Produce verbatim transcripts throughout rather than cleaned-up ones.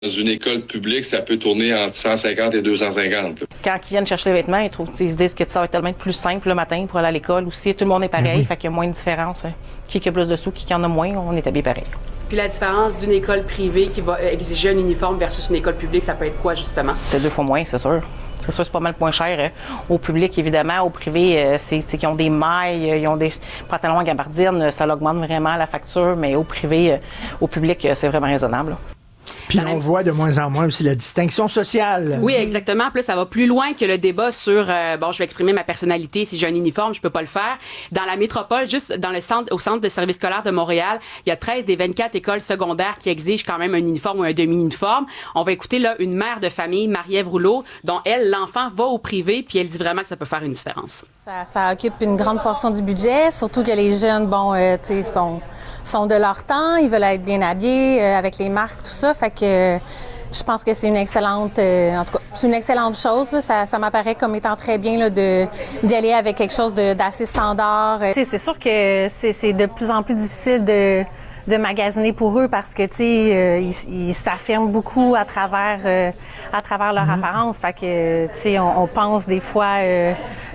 Dans une école publique, ça peut tourner entre cent cinquante et deux cent cinquante. Quand ils viennent chercher les vêtements, ils, trouvent, ils se disent que ça va être tellement plus simple le matin pour aller à l'école aussi. Tout le monde est pareil, oui. Fait qu'il y a moins de différence. Qui a plus de sous, qui en a moins, on est habillé pareil. Puis la différence d'une école privée qui va exiger un uniforme versus une école publique, ça peut être quoi, justement? C'est deux fois moins, c'est sûr. C'est sûr, c'est pas mal moins cher. Euh, au public, évidemment. Au privé, euh, c'est qu'ils ont des mailles, euh, ils ont des pantalons à gabardine, ça augmente vraiment la facture, mais au privé, euh, au public, euh, c'est vraiment raisonnable. Là. Puis on voit de moins en moins aussi la distinction sociale. Oui, exactement. Puis là, ça va plus loin que le débat sur, euh, bon, je vais exprimer ma personnalité, si j'ai un uniforme, je peux pas le faire. Dans la métropole, juste dans le centre, au centre de service scolaire de Montréal, il y a treize des vingt-quatre écoles secondaires qui exigent quand même un uniforme ou un demi-uniforme. On va écouter là une mère de famille, Marie-Ève Rouleau, dont elle, l'enfant va au privé, puis elle dit vraiment que ça peut faire une différence. Ça, ça occupe une grande portion du budget, surtout que les jeunes, bon, euh, tu sais, sont... sont de leur temps, ils veulent être bien habillés euh, avec les marques, tout ça. Fait que euh, je pense que c'est une excellente, euh, en tout cas, c'est une excellente chose. Là. Ça, ça m'apparaît comme étant très bien là, de d'y aller avec quelque chose de, d'assez standard. T'sais, c'est sûr que c'est, c'est de plus en plus difficile de de magasiner pour eux parce que tu sais euh, ils, ils s'affirment beaucoup à travers euh, à travers leur mm-hmm. apparence. Fait que tu sais on, on pense des fois euh,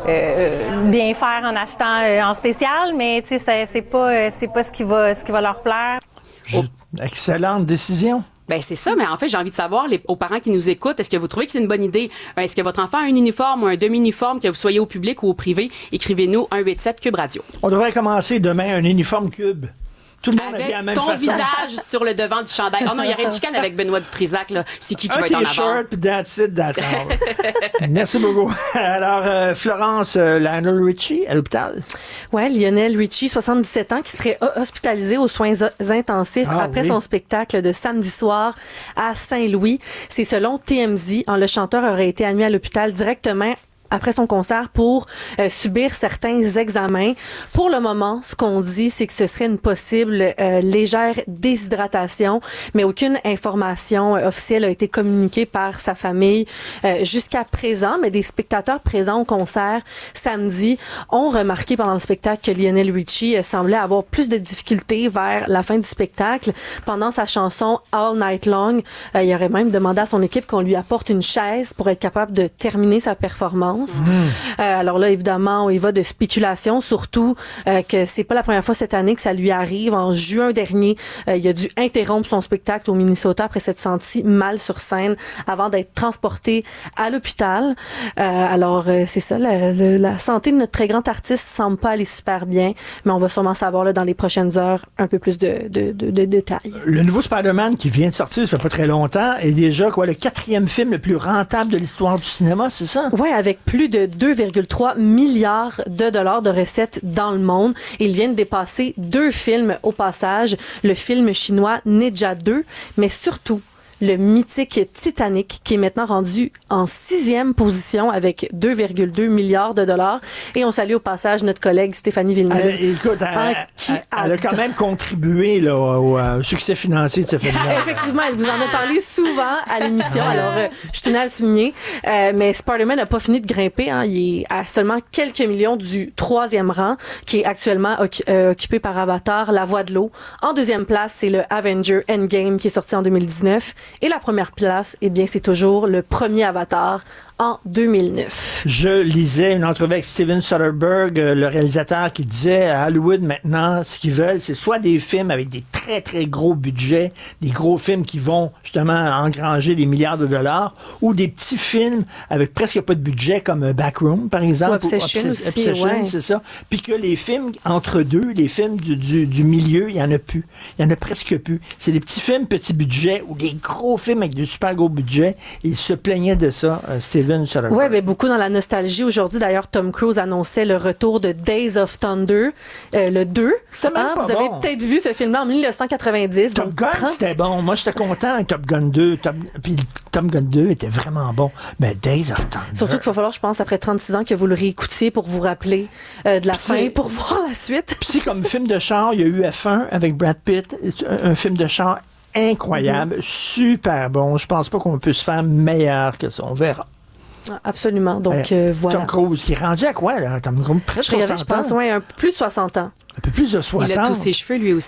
euh, bien faire en achetant euh, en spécial, mais tu sais c'est, c'est pas c'est pas ce qui va ce qui va leur plaire. Je... Excellente décision. Ben c'est ça, mais en fait, j'ai envie de savoir, les, aux parents qui nous écoutent, est-ce que vous trouvez que c'est une bonne idée? Est-ce que votre enfant a un uniforme ou un demi-uniforme, que vous soyez au public ou au privé? Écrivez-nous un huit sept Cube Radio. On devrait commencer demain un uniforme Cube. Tout le monde avec la même ton façon. Visage sur le devant du chandail. Oh non, il y aurait une chicane avec Benoît Dutrisac, là. C'est qui qui un va être en avant? Un t-shirt, puis that's it, that's all. Merci beaucoup. Alors, euh, Florence, euh, Lionel Richie, à l'hôpital? Oui, Lionel Richie, soixante-dix-sept ans, qui serait hospitalisé aux soins intensifs ah, après oui. son spectacle de samedi soir à Saint-Louis. C'est selon T M Z. Le chanteur aurait été admis à l'hôpital directement après son concert pour euh, subir certains examens. Pour le moment, ce qu'on dit, c'est que ce serait une possible euh, légère déshydratation, mais aucune information euh, officielle a été communiquée par sa famille euh, jusqu'à présent. Mais des spectateurs présents au concert samedi ont remarqué pendant le spectacle que Lionel Richie euh, semblait avoir plus de difficultés vers la fin du spectacle. Pendant sa chanson All Night Long, euh, il aurait même demandé à son équipe qu'on lui apporte une chaise pour être capable de terminer sa performance. Mmh. Euh, alors là, évidemment, il va de spéculation, surtout euh, que c'est pas la première fois cette année que ça lui arrive. En juin dernier, euh, il a dû interrompre son spectacle au Minnesota après s'être senti mal sur scène avant d'être transporté à l'hôpital. Euh, alors, euh, c'est ça, la, la, la santé de notre très grand artiste semble pas aller super bien, mais on va sûrement savoir là, dans les prochaines heures un peu plus de, de, de, de détails. Le nouveau Spider-Man qui vient de sortir, ça fait pas très longtemps, est déjà quoi le quatrième film le plus rentable de l'histoire du cinéma, c'est ça? Oui, avec plus de deux virgule trois milliards de dollars de recettes dans le monde. Ils viennent dépasser deux films au passage, le film chinois Ninja deux, mais surtout le mythique Titanic qui est maintenant rendu en sixième position avec deux virgule deux milliards de dollars. Et on salue au passage notre collègue Stéphanie Villeneuve. Elle, écoute, elle, elle, elle a quand même contribué là, au, au succès financier de ce film-là. Effectivement, elle vous en a parlé souvent à l'émission. Alors, euh, je tenais à le souligner. Euh, mais Spider-Man n'a pas fini de grimper. Hein. Il est à seulement quelques millions du troisième rang, qui est actuellement oc- euh, occupé par Avatar, La Voix de l'eau. En deuxième place, c'est le Avenger Endgame qui est sorti en deux mille dix-neuf. Et la première place, eh bien, c'est toujours le premier Avatar en deux mille neuf. Je lisais une entrevue avec Steven Soderbergh, le réalisateur, qui disait à Hollywood maintenant, ce qu'ils veulent, c'est soit des films avec des très, très gros budgets, des gros films qui vont justement engranger des milliards de dollars, ou des petits films avec presque pas de budget, comme Backroom, par exemple. Ou Obsession, ou aussi, Obsession, ouais. c'est ça. Puis que les films entre deux, les films du, du, du milieu, il y en a plus. Il y en a presque plus. C'est des petits films, petits budgets, ou des gros films avec de super gros budgets. Il se plaignait de ça, euh, Steven. Oui, ben beaucoup dans la nostalgie. Aujourd'hui, d'ailleurs, Tom Cruise annonçait le retour de Days of Thunder, euh, le deux. C'était même hein, pas vous bon. avez peut-être vu ce film-là en dix-neuf cent quatre-vingt-dix. Top donc Gun, trente... c'était bon. Moi, j'étais content avec Top Gun deux. Top... Puis Top Gun deux était vraiment bon. Mais Days of Thunder... Surtout qu'il va falloir, je pense, après trente-six ans, que vous le réécoutiez pour vous rappeler euh, de la Puis fin, pour voir la suite. Puis c'est comme film de char, il y a eu F un avec Brad Pitt, un, un film de char incroyable, mm-hmm. super bon. Je pense pas qu'on peut se faire meilleur que ça. On verra. Absolument. Donc, euh, voilà. Tom Cruise, qui est rendu à quoi, là? Tom Cruise, presque je soixante je pense, ans. Ouais, un, plus de soixante ans. Un peu plus de soixante. Il a tous ses cheveux, lui aussi.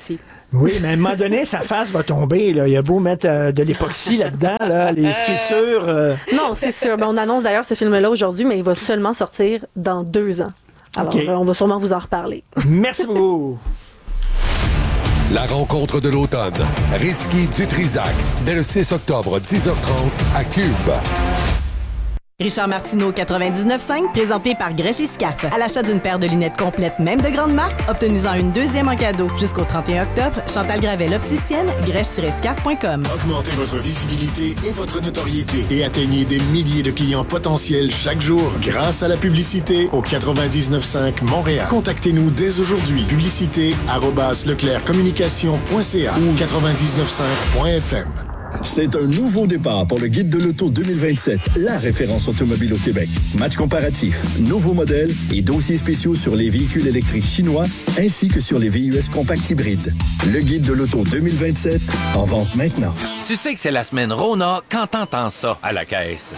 Oui, mais à un moment donné, sa face va tomber. Là. Il a beau mettre euh, de l'époxy là-dedans, là, les fissures. Euh... Non, c'est sûr. Ben, on annonce d'ailleurs ce film-là aujourd'hui, mais il va seulement sortir dans deux ans. Alors, okay. euh, on va sûrement vous en reparler. Merci beaucoup. La rencontre de l'automne. Rizky Dutrisac. Dès le six octobre, dix heures trente, à Cube. Richard Martineau, quatre-vingt-dix-neuf cinq, présenté par Grèche et Scaf. À l'achat d'une paire de lunettes complètes, même de grande marque, obtenez-en une deuxième en cadeau. Jusqu'au trente et un octobre, Chantal Gravel, opticienne, grèche tiret scaf point com. Augmentez votre visibilité et votre notoriété et atteignez des milliers de clients potentiels chaque jour grâce à la publicité au quatre-vingt-dix-neuf cinq Montréal. Contactez-nous dès aujourd'hui. Publicité arobase leclerc communication point c a ou quatre-vingt-dix-neuf cinq point f m. C'est un nouveau départ pour le Guide de l'auto deux mille vingt-sept, la référence automobile au Québec. Match comparatif, nouveaux modèles et dossiers spéciaux sur les véhicules électriques chinois ainsi que sur les V U S compact hybrides. Le Guide de l'auto deux mille vingt-sept, en vente maintenant. Tu sais que c'est la semaine Rona quand t'entends ça à la caisse.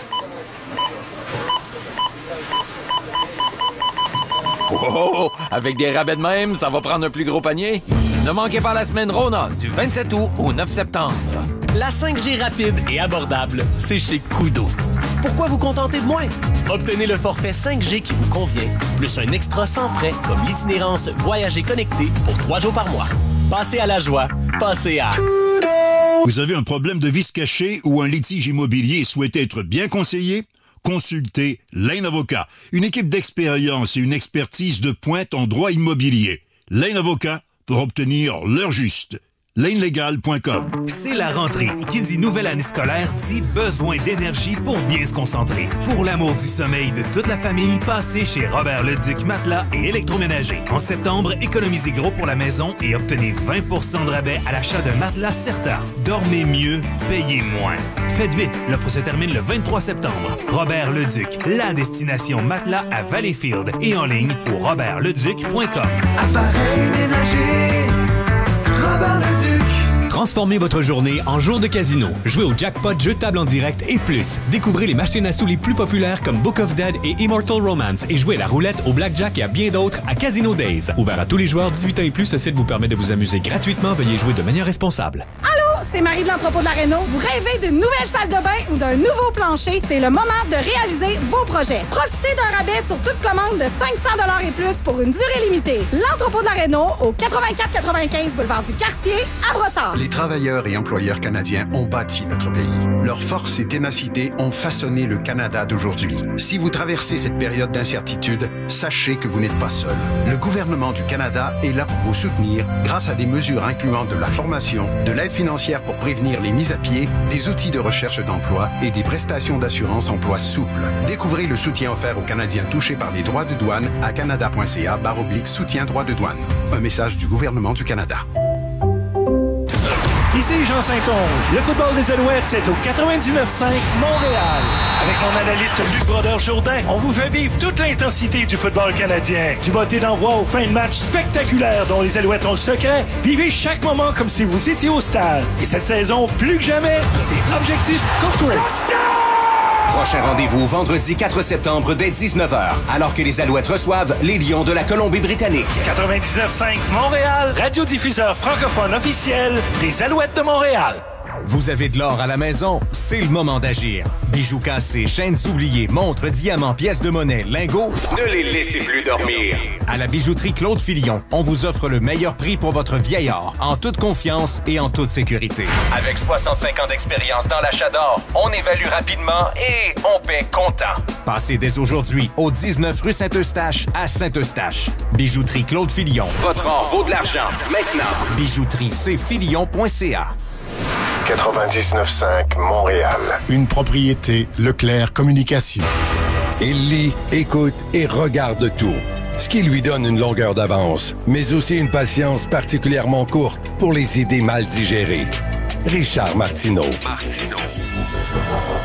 Oh, avec des rabais de même, ça va prendre un plus gros panier. Ne manquez pas la semaine Rona du vingt-sept août au neuf septembre. La cinq G rapide et abordable, c'est chez Koodo. Pourquoi vous contenter de moins? Obtenez le forfait cinq G qui vous convient, plus un extra sans frais comme l'itinérance Voyager connecté pour trois jours par mois. Passez à la joie, passez à Koodo. Vous avez un problème de vice caché ou un litige immobilier et souhaitez être bien conseillé? Consultez Lane Avocat, une équipe d'expérience et une expertise de pointe en droit immobilier. Lane Avocat pour obtenir l'heure juste. lane legal point com. C'est la rentrée. Qui dit nouvelle année scolaire dit besoin d'énergie pour bien se concentrer. Pour l'amour du sommeil de toute la famille, passez chez Robert Leduc Matelas et Électroménager. En septembre, économisez gros pour la maison et obtenez vingt pour cent de rabais à l'achat d'un matelas Certa. Dormez mieux, payez moins. Faites vite, l'offre se termine le vingt-trois septembre. Robert Leduc, la destination matelas à Valleyfield et en ligne au robert leduc point com. Appareil ménager, Robert Leduc. Transformez votre journée en jour de casino. Jouez au jackpot, jeux de table en direct et plus. Découvrez les machines à sous les plus populaires comme Book of Dead et Immortal Romance et jouez à la roulette, au blackjack et à bien d'autres à Casino Days. Ouvert à tous les joueurs dix-huit ans et plus, ce site vous permet de vous amuser gratuitement. Veuillez jouer de manière responsable. Allô, c'est Marie de l'entrepôt de la Réno. Vous rêvez d'une nouvelle salle de bain ou d'un nouveau plancher? C'est le moment de réaliser vos projets. Profitez d'un rabais sur toute commande de cinq cents dollars et plus pour une durée limitée. L'entrepôt de la Réno au quatre-vingt-quatre quatre-vingt-quinze boulevard du Quartier à Brossard. Les travailleurs et employeurs canadiens ont bâti notre pays. Leur force et ténacité ont façonné le Canada d'aujourd'hui. Si vous traversez cette période d'incertitude, sachez que vous n'êtes pas seul. Le gouvernement du Canada est là pour vous soutenir grâce à des mesures incluant de la formation, de l'aide financière pour prévenir les mises à pied, des outils de recherche d'emploi et des prestations d'assurance emploi souples. Découvrez le soutien offert aux Canadiens touchés par les droits de douane à canada.ca barre oblique soutien droits de douane. Un message du gouvernement du Canada. Ici Jean Saint-Onge. Le football des Alouettes, c'est au quatre-vingt-dix-neuf cinq Montréal. Avec mon analyste Luc Brodeur-Jourdain, on vous fait vivre toute l'intensité du football canadien. Du botté d'envoi aux fins de match spectaculaires dont les Alouettes ont le secret, vivez chaque moment comme si vous étiez au stade. Et cette saison, plus que jamais, c'est Objectif Coupe. Prochain rendez-vous vendredi quatre septembre dès dix-neuf heures, alors que les Alouettes reçoivent les Lions de la Colombie-Britannique. quatre-vingt-dix-neuf cinq Montréal, radiodiffuseur francophone officiel des Alouettes de Montréal. Vous avez de l'or à la maison? C'est le moment d'agir. Bijoux cassés, chaînes oubliées, montres, diamants, pièces de monnaie, lingots... Ne les laissez plus dormir. À la bijouterie Claude Filion, on vous offre le meilleur prix pour votre vieil or, en toute confiance et en toute sécurité. Avec soixante-cinq ans d'expérience dans l'achat d'or, on évalue rapidement et on paie comptant. Passez dès aujourd'hui au dix-neuf rue Saint-Eustache à Saint-Eustache. Bijouterie Claude Filion. Votre or vaut de l'argent, maintenant. Bijouterie c filion point c a. quatre-vingt-dix-neuf cinq Montréal. Une propriété Leclerc Communication. Il lit, écoute et regarde tout, ce qui lui donne une longueur d'avance, mais aussi une patience particulièrement courte pour les idées mal digérées. Richard Martineau. Martineau.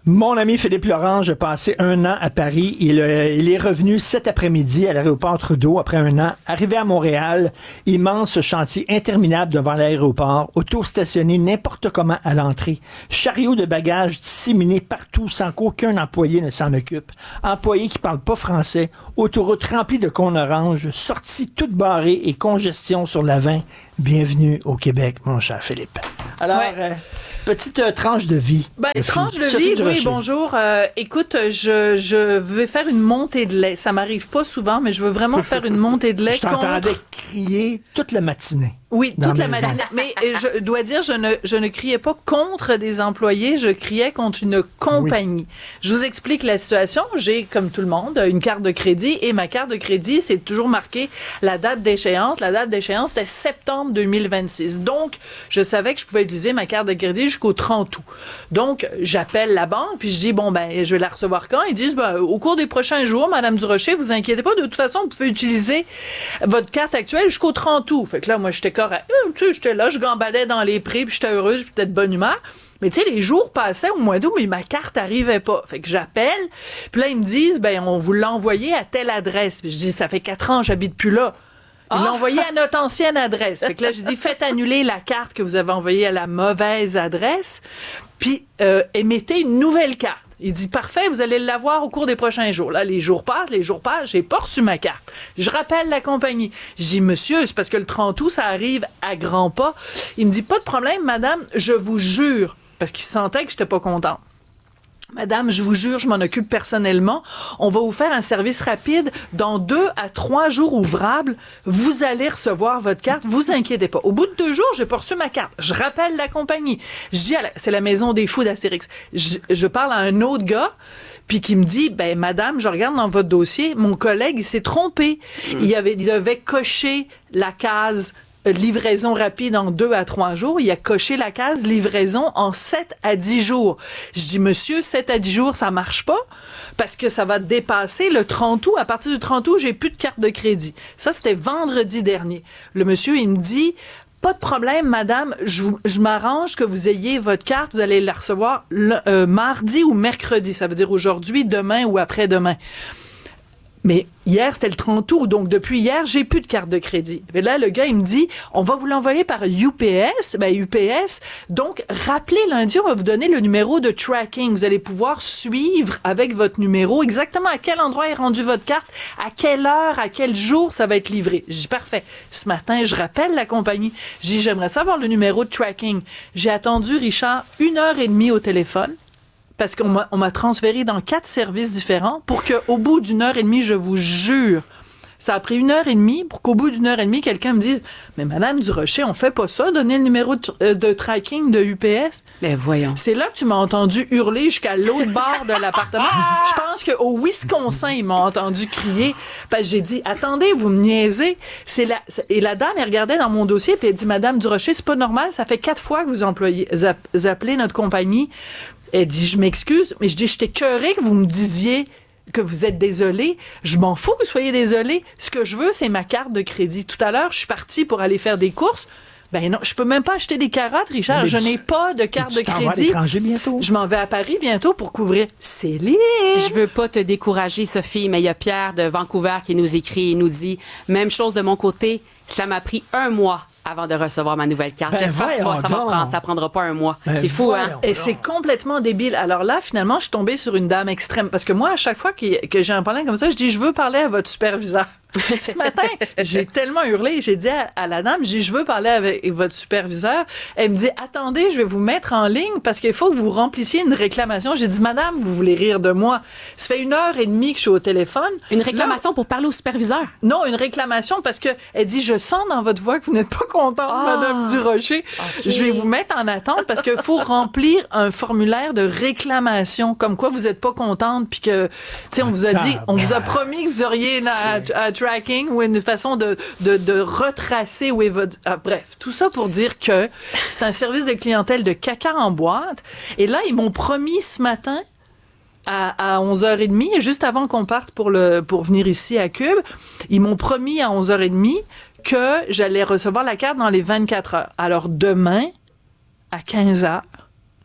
Mon ami Philippe Laurent, j'ai passé un an à Paris. Il, euh, il est revenu cet après-midi à l'aéroport Trudeau après un an. Arrivé à Montréal, immense chantier interminable devant l'aéroport, auto stationné n'importe comment à l'entrée, chariot de bagages disséminés partout sans qu'aucun employé ne s'en occupe, employés qui parlent pas français, autoroute remplie de cônes oranges, sortie toute barrée et congestion sur la vingt. Bienvenue au Québec, mon cher Philippe. Alors, ouais. euh, petite euh, tranche de vie. Ben, Sophie. tranche de Sophie vie, Durocher. oui, bonjour. Euh, écoute, je, je vais faire une montée de lait. Ça m'arrive pas souvent, mais je veux vraiment faire une montée de lait Je t'entendais contre... crier toute la matinée. Oui, toute la maison. matinée. Mais je dois dire, je ne, je ne criais pas contre des employés, je criais contre une compagnie. Oui. Je vous explique la situation. J'ai, comme tout le monde, une carte de crédit et ma carte de crédit, c'est toujours marqué la date d'échéance. La date d'échéance, c'était septembre deux mille vingt-six. Donc, je savais que je pouvais utiliser ma carte de crédit jusqu'au trente août. Donc, j'appelle la banque, puis je dis, bon, ben, je vais la recevoir quand? Ils disent, ben, au cours des prochains jours, Madame Durocher, vous inquiétez pas, de toute façon, vous pouvez utiliser votre carte actuelle jusqu'au trente août. Fait que là, moi, j'étais correct. Tu sais, j'étais là, je gambadais dans les prix, puis j'étais heureuse, puis j'étais de bonne humeur. Mais tu sais, les jours passaient au mois d'août, mais ma carte arrivait pas. Fait que j'appelle, puis là, ils me disent, ben, on vous l'a envoyé à telle adresse. Puis je dis, ça fait quatre ans, j'habite plus là. Ils ah. l'ont envoyé à notre ancienne adresse. Fait que là, je dis, faites annuler la carte que vous avez envoyée à la mauvaise adresse, puis euh, émettez une nouvelle carte. Il dit, parfait, vous allez l'avoir au cours des prochains jours. Là, les jours passent, les jours passent, j'ai pas reçu ma carte. Je rappelle la compagnie. Je dis, monsieur, c'est parce que le trente août, ça arrive à grands pas. Il me dit, pas de problème, madame, je vous jure, parce qu'il sentait que j'étais pas contente. Madame, je vous jure, je m'en occupe personnellement. On va vous faire un service rapide. Dans deux à trois jours ouvrables, vous allez recevoir votre carte. Vous inquiétez pas. Au bout de deux jours, j'ai pas reçu ma carte. Je rappelle la compagnie. Je dis, à la, c'est la maison des fous d'Astérix. Je, je parle à un autre gars, puis qui me dit, ben madame, je regarde dans votre dossier, mon collègue, il s'est trompé. Mmh. Il avait, il devait cocher la case livraison rapide en deux à trois jours. Il a coché la case livraison en sept à dix jours. Je dis, monsieur, sept à dix jours, ça marche pas parce que ça va dépasser le trente août. À partir du trente août, j'ai plus de carte de crédit. Ça, c'était vendredi dernier. Le monsieur, il me dit, pas de problème, madame, je, je m'arrange que vous ayez votre carte, vous allez la recevoir le, euh, mardi ou mercredi. Ça veut dire aujourd'hui, demain ou après-demain. Mais hier, c'était le trente août, donc depuis hier, j'ai plus de carte de crédit. Et là, le gars, il me dit, on va vous l'envoyer par U P S. Ben, U P S, donc, rappelez lundi, on va vous donner le numéro de tracking. Vous allez pouvoir suivre avec votre numéro exactement à quel endroit est rendue votre carte, à quelle heure, à quel jour ça va être livré. Je dis, parfait. Ce matin, je rappelle la compagnie. Je dis, j'aimerais savoir le numéro de tracking. J'ai attendu, Richard, une heure et demie au téléphone. Parce qu'on m'a, on m'a transféré dans quatre services différents pour qu'au bout d'une heure et demie, je vous jure, ça a pris une heure et demie pour qu'au bout d'une heure et demie, quelqu'un me dise « Mais Madame Durocher, on fait pas ça, donner le numéro de, euh, de tracking de U P S. » Ben voyons. C'est là que tu m'as entendu hurler jusqu'à l'autre bord de l'appartement. Je pense qu'au Wisconsin, ils m'ont entendu crier. Parce que j'ai dit « Attendez, vous me niaisez. » C'est la, et la dame, elle regardait dans mon dossier puis elle dit « Madame Durocher, c'est pas normal, ça fait quatre fois que vous employez, zapp, appelez notre compagnie. » Elle dit, je m'excuse, mais je dis, j'étais écœurée que vous me disiez que vous êtes désolé. Je m'en fous que vous soyez désolé. Ce que je veux, c'est ma carte de crédit. Tout à l'heure, je suis partie pour aller faire des courses. Ben non, je peux même pas acheter des carottes, Richard. Mais je tu, n'ai pas de carte de crédit. À l'étranger bientôt. Je m'en vais à Paris bientôt pour couvrir. C'est libre. Je veux pas te décourager, Sophie, mais il y a Pierre de Vancouver qui nous écrit et nous dit, même chose de mon côté, ça m'a pris un mois avant de recevoir ma nouvelle carte. Ben J'espère que ça va prendre, ça prendra pas un mois. Ben c'est fou, hein? Et c'est complètement débile. Alors là, finalement, je suis tombée sur une dame extrême. Parce que moi, à chaque fois que, que j'ai un problème comme ça, je dis, je veux parler à votre superviseur. Ce matin, j'ai tellement hurlé, j'ai dit à, à la dame, j'ai dit, je veux parler avec votre superviseur. Elle me dit, attendez, je vais vous mettre en ligne parce qu'il faut que vous remplissiez une réclamation. J'ai dit, madame, vous voulez rire de moi. Ça fait une heure et demie que je suis au téléphone. Une réclamation là, pour parler au superviseur? Non, une réclamation parce que elle dit, je sens dans votre voix que vous n'êtes pas contente, oh, madame Durocher. Okay. Je vais vous mettre en attente parce qu'il faut remplir un formulaire de réclamation, comme quoi vous n'êtes pas contente puis que, tu sais, on vous a dit, on vous a promis que vous auriez une, à, à tracking ou une façon de, de, de retracer où est votre... Ah, bref, tout ça pour dire que c'est un service de clientèle de caca en boîte. Et là, ils m'ont promis ce matin à, à onze heures trente, juste avant qu'on parte pour, le, pour venir ici à Cube, ils m'ont promis à onze heures trente que j'allais recevoir la carte dans les vingt-quatre heures. Alors demain, à quinze heures,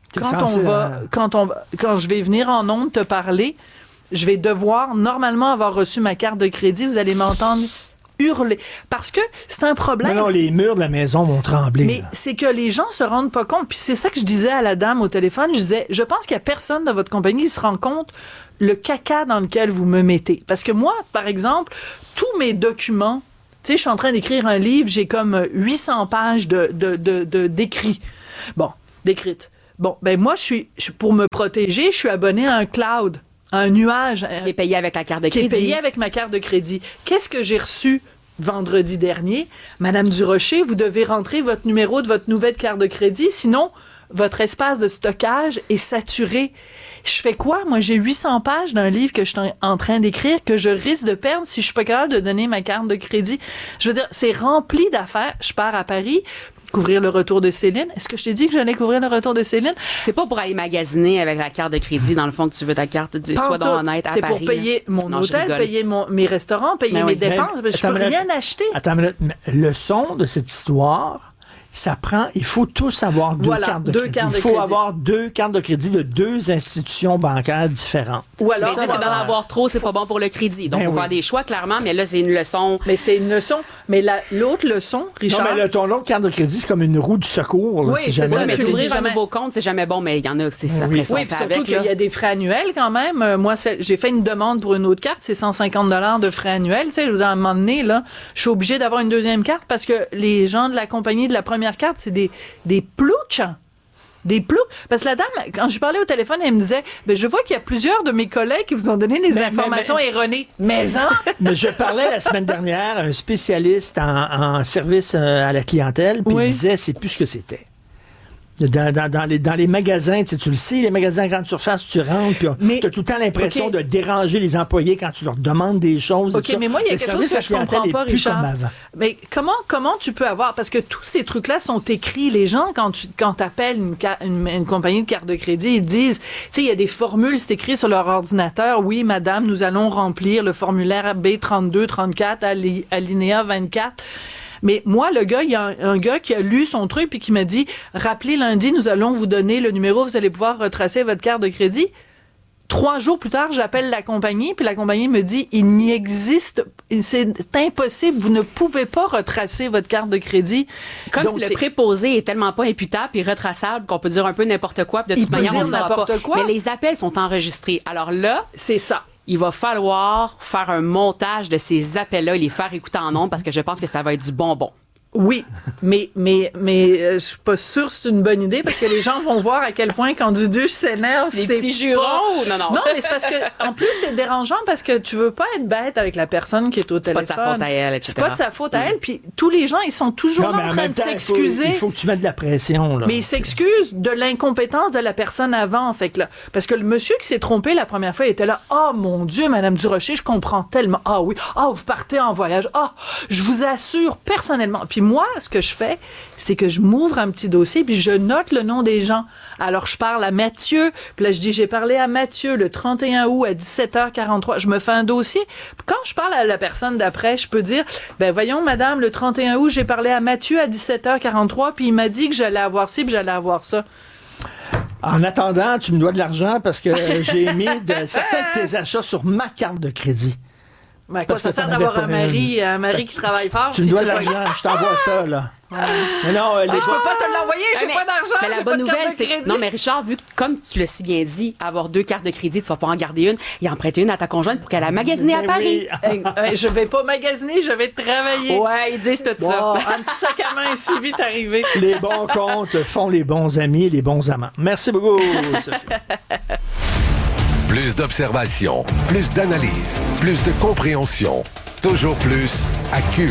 quand on va, quand on va, quand je vais venir en ondes te parler, je vais devoir normalement avoir reçu ma carte de crédit. Vous allez m'entendre hurler. Parce que c'est un problème. Non, non, les murs de la maison vont trembler. Mais là. C'est que les gens se rendent pas compte. Puis c'est ça que je disais à la dame au téléphone. Je disais, je pense qu'il y a personne de votre compagnie qui se rend compte le caca dans lequel vous me mettez. Parce que moi, par exemple, tous mes documents, tu sais, je suis en train d'écrire un livre, j'ai comme huit cents pages de, de, de, de, d'écrits. Bon, d'écrites. Bon, ben moi, je suis, je, pour me protéger, je suis abonné à un cloud. Un nuage. Qui est payé avec la carte de crédit. Qui est payé avec ma carte de crédit. Qu'est-ce que j'ai reçu vendredi dernier? Madame Durocher, vous devez rentrer votre numéro de votre nouvelle carte de crédit, sinon votre espace de stockage est saturé. Je fais quoi? Moi, j'ai huit cents pages d'un livre que je suis en train d'écrire que je risque de perdre si je suis pas capable de donner ma carte de crédit. Je veux dire, c'est rempli d'affaires. Je pars à Paris couvrir le retour de Céline. Est-ce que je t'ai dit que j'allais couvrir le retour de Céline? C'est pas pour aller magasiner avec la carte de crédit, dans le fond, que tu veux ta carte du Sois donc honnête à C'est Paris. pour payer là. mon non, hôtel, payer mon, mes restaurants, payer mais mes oui. dépenses. Mais, je peux rien acheter. Attends une minute. Le son de cette histoire, ça prend, il faut tous avoir deux voilà, cartes de deux crédit. Cartes de il faut crédit. avoir deux cartes de crédit de deux institutions bancaires différentes. Ou alors, c'est que d'en avoir trop, c'est pas bon pour le crédit. Donc, ben on va oui. faire des choix, clairement, mais là, c'est une leçon. Mais c'est une leçon. Mais la, l'autre leçon, Richard. Non, mais là, ton autre carte de crédit, c'est comme une roue du secours. Là, oui, si c'est jamais ça. Mais tu ouvrir jamais... un nouveau compte, c'est jamais bon, mais il y en a, c'est ça. Oui, Après ça, oui on puis fait surtout avec, qu'il là. y a des frais annuels quand même. Euh, moi, c'est, j'ai fait une demande pour une autre carte, c'est cent cinquante dollars de frais annuels. Tu sais, je vous ai à un moment donné, là, je suis obligée d'avoir une deuxième carte parce que les gens de la compagnie de la première carte, c'est des, des ploucs. Des ploucs. Parce que la dame, quand j'ai parlé au téléphone, elle me disait, ben, je vois qu'il y a plusieurs de mes collègues qui vous ont donné des mais, informations mais, mais, erronées. Mais, hein? mais je parlais la semaine dernière à un spécialiste en, en service à la clientèle, puis oui. il disait, c'est plus ce que c'était. Dans, dans, dans, les, dans les magasins, tu sais, tu le sais, les magasins à grande surface, tu rentres, puis tu as tout le temps l'impression okay. de déranger les employés quand tu leur demandes des choses. OK, mais moi, il y a le quelque chose que je comprends pas, Richard. Mais comment, comment tu peux avoir... Parce que tous ces trucs-là sont écrits. Les gens, quand tu quand t'appelles une, une, une compagnie de carte de crédit, ils disent... Tu sais, il y a des formules, c'est écrit sur leur ordinateur. Oui, madame, nous allons remplir le formulaire B trente-deux trente-quatre, alinéa vingt-quatre. Mais moi, le gars, il y a un, un gars qui a lu son truc puis qui m'a dit « Rappelez lundi, nous allons vous donner le numéro, vous allez pouvoir retracer votre carte de crédit. » Trois jours plus tard, j'appelle la compagnie puis la compagnie me dit « Il n'y existe... C'est impossible, vous ne pouvez pas retracer votre carte de crédit. » Comme Donc, si c'est... le préposé est tellement pas imputable et retraçable qu'on peut dire un peu n'importe quoi puis de toute il manière, peut dire on ne saura pas. Quoi. Mais les appels sont enregistrés. Alors là... C'est ça. Il va falloir faire un montage de ces appels-là et les faire écouter en ondes parce que je pense que ça va être du bonbon. Oui, mais mais mais euh, je suis pas sûre que c'est une bonne idée parce que les gens vont voir à quel point quand Duduche s'énerve, les c'est petits jurons. Pas... Non non. Non, mais c'est parce que en plus c'est dérangeant parce que tu veux pas être bête avec la personne qui est au téléphone. C'est pas de sa faute à elle, et cetera. C'est pas de sa faute à elle. Puis tous les gens, ils sont toujours non, là en train de temps, s'excuser. Il faut, il faut que tu mettes de la pression là. Mais ils s'excusent de l'incompétence de la personne avant, en fait là. Parce que le monsieur qui s'est trompé la première fois, il était là. Oh mon Dieu, Madame Durocher, je comprends tellement. Ah oui. Ah, vous partez en voyage. Ah, je vous assure personnellement. Puis moi, ce que je fais, c'est que je m'ouvre un petit dossier puis je note le nom des gens. Alors, je parle à Mathieu, puis là, je dis, j'ai parlé à Mathieu le trente et un août à dix-sept heures quarante-trois. Je me fais un dossier. Quand je parle à la personne d'après, je peux dire, ben voyons, madame, le trente et un août, j'ai parlé à Mathieu à dix-sept heures quarante-trois, puis il m'a dit que j'allais avoir ci, puis j'allais avoir ça. En attendant, tu me dois de l'argent parce que j'ai mis de, certains de tes achats sur ma carte de crédit. Ben, quoi, ça sert d'avoir un mari, un mari qui travaille fort. Tu me dois de l'argent, je t'envoie ça, là. Ouais. Mais non, euh, ben, je peux pas te l'envoyer, j'ai mais, pas d'argent. Mais la bonne nouvelle, c'est que, non, mais Richard, vu que, comme tu l'as si bien dit, avoir deux cartes de crédit, tu vas pouvoir en garder une et emprunter une à ta conjointe pour qu'elle a magasiné à Paris. Oui. hey, je vais pas magasiner, je vais travailler. Ouais, ils disent tout bon, ça. Un petit sac à main est vite arrivé. Les bons comptes font les bons amis et les bons amants. Merci beaucoup, Sophie. Plus d'observation, plus d'analyse, plus de compréhension. Toujours plus à Cube.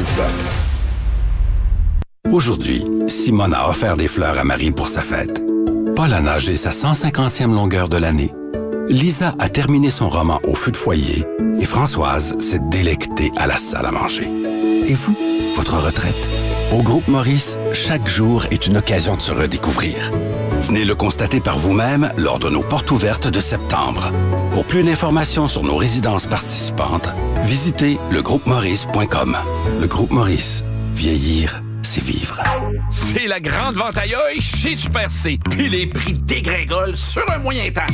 Aujourd'hui, Simone a offert des fleurs à Marie pour sa fête. Paul a nagé sa cent cinquantième longueur de l'année. Lisa a terminé son roman au feu de foyer et Françoise s'est délectée à la salle à manger. Et vous, votre retraite? Au Groupe Maurice, chaque jour est une occasion de se redécouvrir. Venez le constater par vous-même lors de nos portes ouvertes de septembre. Pour plus d'informations sur nos résidences participantes, visitez le groupe maurice point com. Le Groupe Maurice. Vieillir c'est vivre. C'est la grande vente aïe chez Super C. Puis les prix dégringolent sur un moyen temps.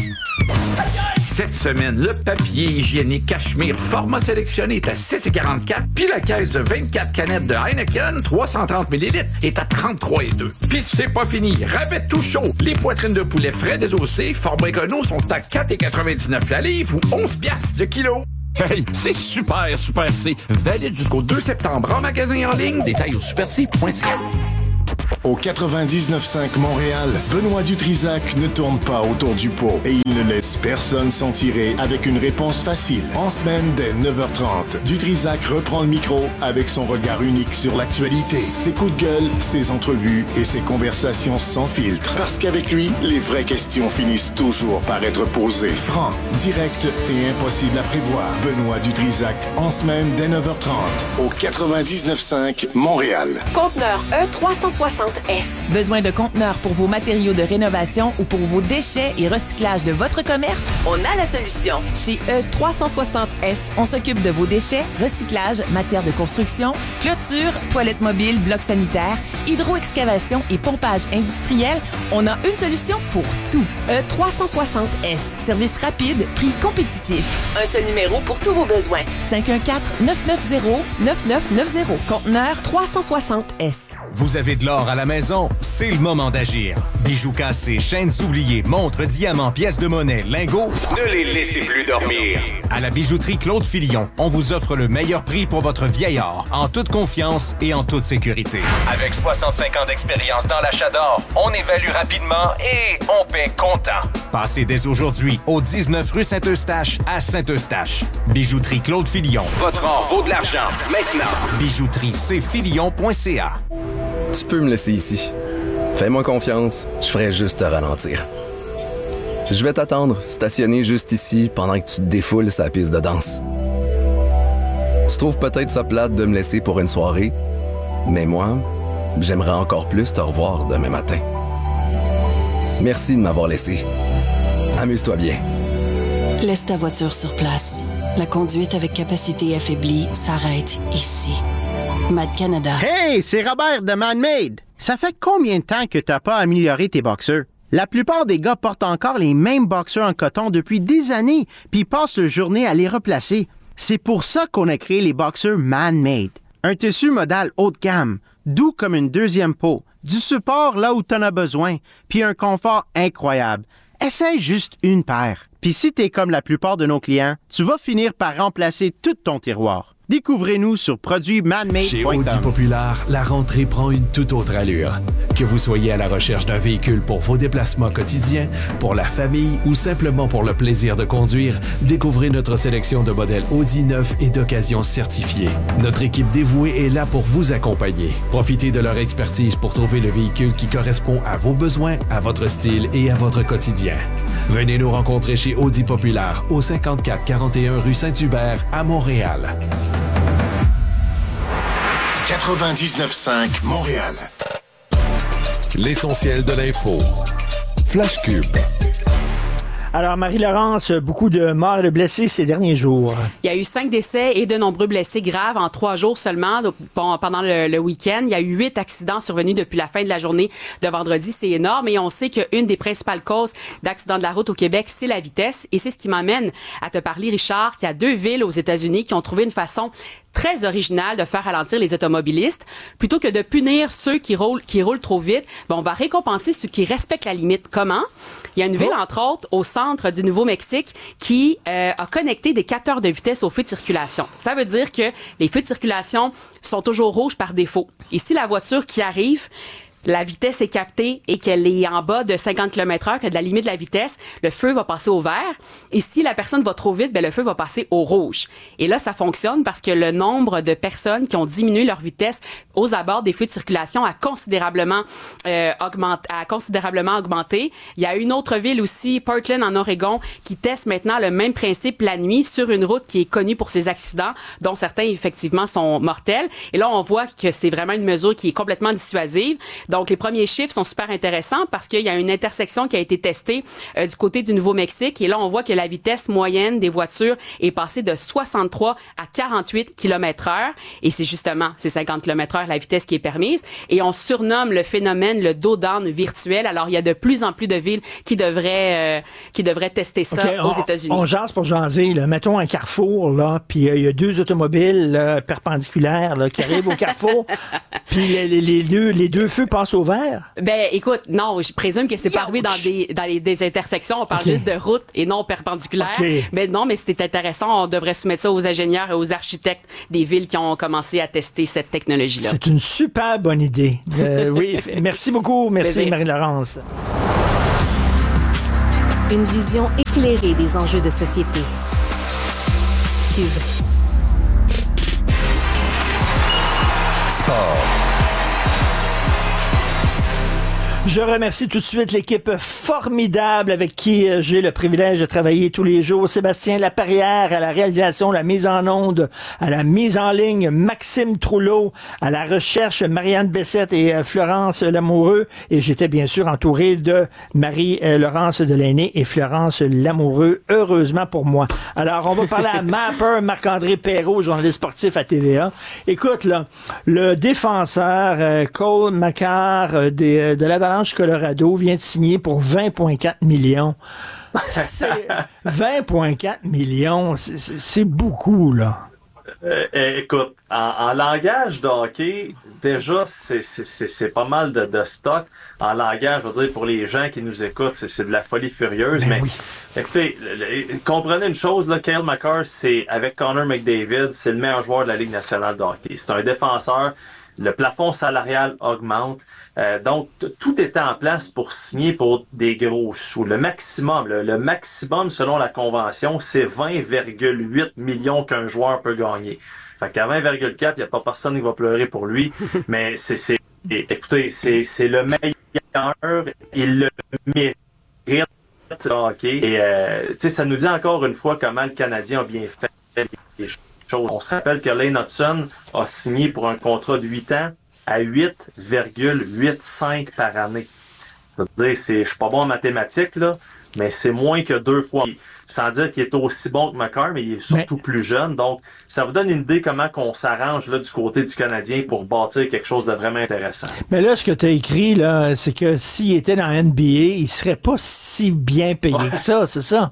Cette semaine, le papier hygiénique Cachemire format sélectionné est à six quarante-quatre, puis la caisse de vingt-quatre canettes de Heineken, trois cent trente millilitres, est à trente-trois virgule deux. Puis c'est pas fini, rabais tout chaud. Les poitrines de poulet frais désossées, format écono, sont à quatre quatre-vingt-dix-neuf la livre ou onze piastres le kilo. Hey, c'est super, Super C. Valide jusqu'au deux septembre en magasin en ligne. Détails au super c point c a. Au quatre-vingt-dix-neuf cinq Montréal, Benoît Dutrisac ne tourne pas autour du pot et il ne laisse personne s'en tirer avec une réponse facile. En semaine, dès neuf heures trente, Dutrisac reprend le micro avec son regard unique sur l'actualité, ses coups de gueule, ses entrevues et ses conversations sans filtre. Parce qu'avec lui, les vraies questions finissent toujours par être posées. Franc, direct et impossible à prévoir. Benoît Dutrisac, en semaine, dès neuf heures trente, au quatre-vingt-dix-neuf cinq Montréal. Conteneur E trois cent soixante S. Besoin de conteneurs pour vos matériaux de rénovation ou pour vos déchets et recyclage de votre commerce? On a la solution. Chez E trois cent soixante S, on s'occupe de vos déchets, recyclage, matière de construction, clôture, toilettes mobiles, blocs sanitaires, hydro-excavation et pompage industriel. On a une solution pour tout. E trois cent soixante S. Service rapide, prix compétitif. Un seul numéro pour tous vos besoins. cinq un quatre, neuf neuf zéro, neuf neuf neuf zéro. Conteneur trois cent soixante S. Vous avez de l'or à la maison? C'est le moment d'agir. Bijoux cassés, chaînes oubliées, montres, diamants, pièces de monnaie, lingots, ne les laissez plus dormir. À la bijouterie Claude Filion, on vous offre le meilleur prix pour votre vieil or, en toute confiance et en toute sécurité. Avec soixante-cinq ans d'expérience dans l'achat d'or, on évalue rapidement et on paie comptant. Passez dès aujourd'hui au dix-neuf rue Saint-Eustache à Saint-Eustache. Bijouterie Claude Filion. Votre or vaut de l'argent. Maintenant. Bijouterie c filion point c a. Tu peux me laisser ici. Fais-moi confiance, je ferai juste te ralentir. Je vais t'attendre, stationné juste ici, pendant que tu te défoules sa piste de danse. Tu trouves peut-être ça plate de me laisser pour une soirée, mais moi, j'aimerais encore plus te revoir demain matin. Merci de m'avoir laissé. Amuse-toi bien. Laisse ta voiture sur place. La conduite avec capacité affaiblie s'arrête ici. Mad Canada. Hey, c'est Robert de Man-Made. Ça fait combien de temps que t'as pas amélioré tes boxeurs? La plupart des gars portent encore les mêmes boxeurs en coton depuis des années, puis passent leur journée à les replacer. C'est pour ça qu'on a créé les boxeurs Man-Made. Un tissu modal haut de gamme, doux comme une deuxième peau, du support là où t'en as besoin, puis un confort incroyable. Essaye juste une paire. Puis si t'es comme la plupart de nos clients, tu vas finir par remplacer tout ton tiroir. Découvrez-nous sur produits manmade point com. Chez Audi Populaire, la rentrée prend une toute autre allure. Que vous soyez à la recherche d'un véhicule pour vos déplacements quotidiens, pour la famille ou simplement pour le plaisir de conduire, découvrez notre sélection de modèles Audi neufs et d'occasion certifiés. Notre équipe dévouée est là pour vous accompagner. Profitez de leur expertise pour trouver le véhicule qui correspond à vos besoins, à votre style et à votre quotidien. Venez nous rencontrer chez Audi Populaire au cinquante-quatre quarante et un rue Saint-Hubert à Montréal. quatre-vingt-dix-neuf cinq Montréal. L'essentiel de l'info. Flash Cube. Alors, Marie-Laurence, beaucoup de morts et de blessés ces derniers jours. Il y a eu cinq décès et de nombreux blessés graves en trois jours seulement. Donc, bon, pendant le, le week-end, il y a eu huit accidents survenus depuis la fin de la journée de vendredi. C'est énorme. Et on sait qu'une des principales causes d'accidents de la route au Québec, c'est la vitesse. Et c'est ce qui m'amène à te parler, Richard, qu'il y a deux villes aux États-Unis qui ont trouvé une façon très originale de faire ralentir les automobilistes. Plutôt que de punir ceux qui roulent, qui roulent trop vite, ben, on va récompenser ceux qui respectent la limite. Comment? Il y a une ville, entre autres, au centre du Nouveau-Mexique, qui euh, a connecté des capteurs de vitesse aux feux de circulation. Ça veut dire que les feux de circulation sont toujours rouges par défaut. Et si la voiture qui arrive, la vitesse est captée et qu'elle est en bas de cinquante kilomètres heure, que de la limite de la vitesse, le feu va passer au vert. Et si la personne va trop vite, ben le feu va passer au rouge. Et là, ça fonctionne parce que le nombre de personnes qui ont diminué leur vitesse aux abords des feux de circulation a considérablement euh, augmenté, a considérablement augmenté. Il y a une autre ville aussi, Portland en Oregon, qui teste maintenant le même principe la nuit sur une route qui est connue pour ses accidents, dont certains effectivement sont mortels. Et là, on voit que c'est vraiment une mesure qui est complètement dissuasive. Donc, les premiers chiffres sont super intéressants parce qu'il y a une intersection qui a été testée euh, du côté du Nouveau-Mexique. Et là, on voit que la vitesse moyenne des voitures est passée de soixante-trois à quarante-huit kilomètres heure. Et c'est justement, c'est cinquante kilomètres heure la vitesse qui est permise. Et on surnomme le phénomène le dos-down virtuel. Alors, il y a de plus en plus de villes qui devraient, euh, qui devraient tester ça okay, aux on, États-Unis. On jase pour jaser, là. Mettons un carrefour, là, puis euh, il y a deux automobiles là, perpendiculaires là, qui arrivent au carrefour, puis les, les, les, deux, les deux feux passent au vert. Ben, écoute, non, je présume que c'est pas arrivé dans des dans les des intersections. On parle okay. juste de route et non perpendiculaire. Okay. Mais non, mais c'était intéressant. On devrait soumettre ça aux ingénieurs et aux architectes des villes qui ont commencé à tester cette technologie-là. C'est une super bonne idée. Euh, oui, merci beaucoup. Merci, Marie-Laurence. Une vision éclairée des enjeux de société. Cube. Sport. Je remercie tout de suite l'équipe formidable avec qui euh, j'ai le privilège de travailler tous les jours. Sébastien Laperrière à la réalisation, la mise en onde, à la mise en ligne, Maxime Trouleau, à la recherche, Marianne Bessette et euh, Florence Lamoureux. Et j'étais bien sûr entouré de Marie-Laurence Delaney et Florence Lamoureux, heureusement pour moi. Alors, on va parler à Mapper, Marc-André Perrault, journaliste sportif à T V A. Écoute, là, le défenseur euh, Cole Makar euh, de, de l'Avalanche Colorado vient de signer pour vingt virgule quatre millions. C'est vingt virgule quatre millions, c'est, c'est, c'est beaucoup, là. Euh, écoute, en, en langage de hockey, déjà, c'est, c'est, c'est, c'est pas mal de, de stock. En langage, je veux dire, pour les gens qui nous écoutent, c'est, c'est de la folie furieuse. Ben mais oui. Écoutez, le, le, comprenez une chose, là, Cale Makar, c'est, avec Connor McDavid, c'est le meilleur joueur de la Ligue nationale de hockey. C'est un défenseur. Le plafond salarial augmente. Euh, donc, t- tout était en place pour signer pour des gros sous. Le maximum, le, le maximum selon la convention, c'est vingt virgule huit millions qu'un joueur peut gagner. Fait qu'à vingt virgule quatre, il n'y a pas personne qui va pleurer pour lui. Mais c'est, c'est écoutez, c'est, c'est le meilleur. Il le mérite. Okay. Et euh, tu sais, ça nous dit encore une fois comment le Canadien a bien fait les choses. On se rappelle que Lane Hudson a signé pour un contrat de huit ans à huit virgule quatre-vingt-cinq par année. Je veux dire, c'est, je suis pas bon en mathématiques, là, mais c'est moins que deux fois. Sans dire qu'il est aussi bon que Makar, mais il est surtout mais... plus jeune. Donc, ça vous donne une idée comment qu'on s'arrange là du côté du Canadien pour bâtir quelque chose de vraiment intéressant. Mais là, ce que tu as écrit, là, c'est que s'il était dans N B A, il serait pas si bien payé que ça, c'est ça?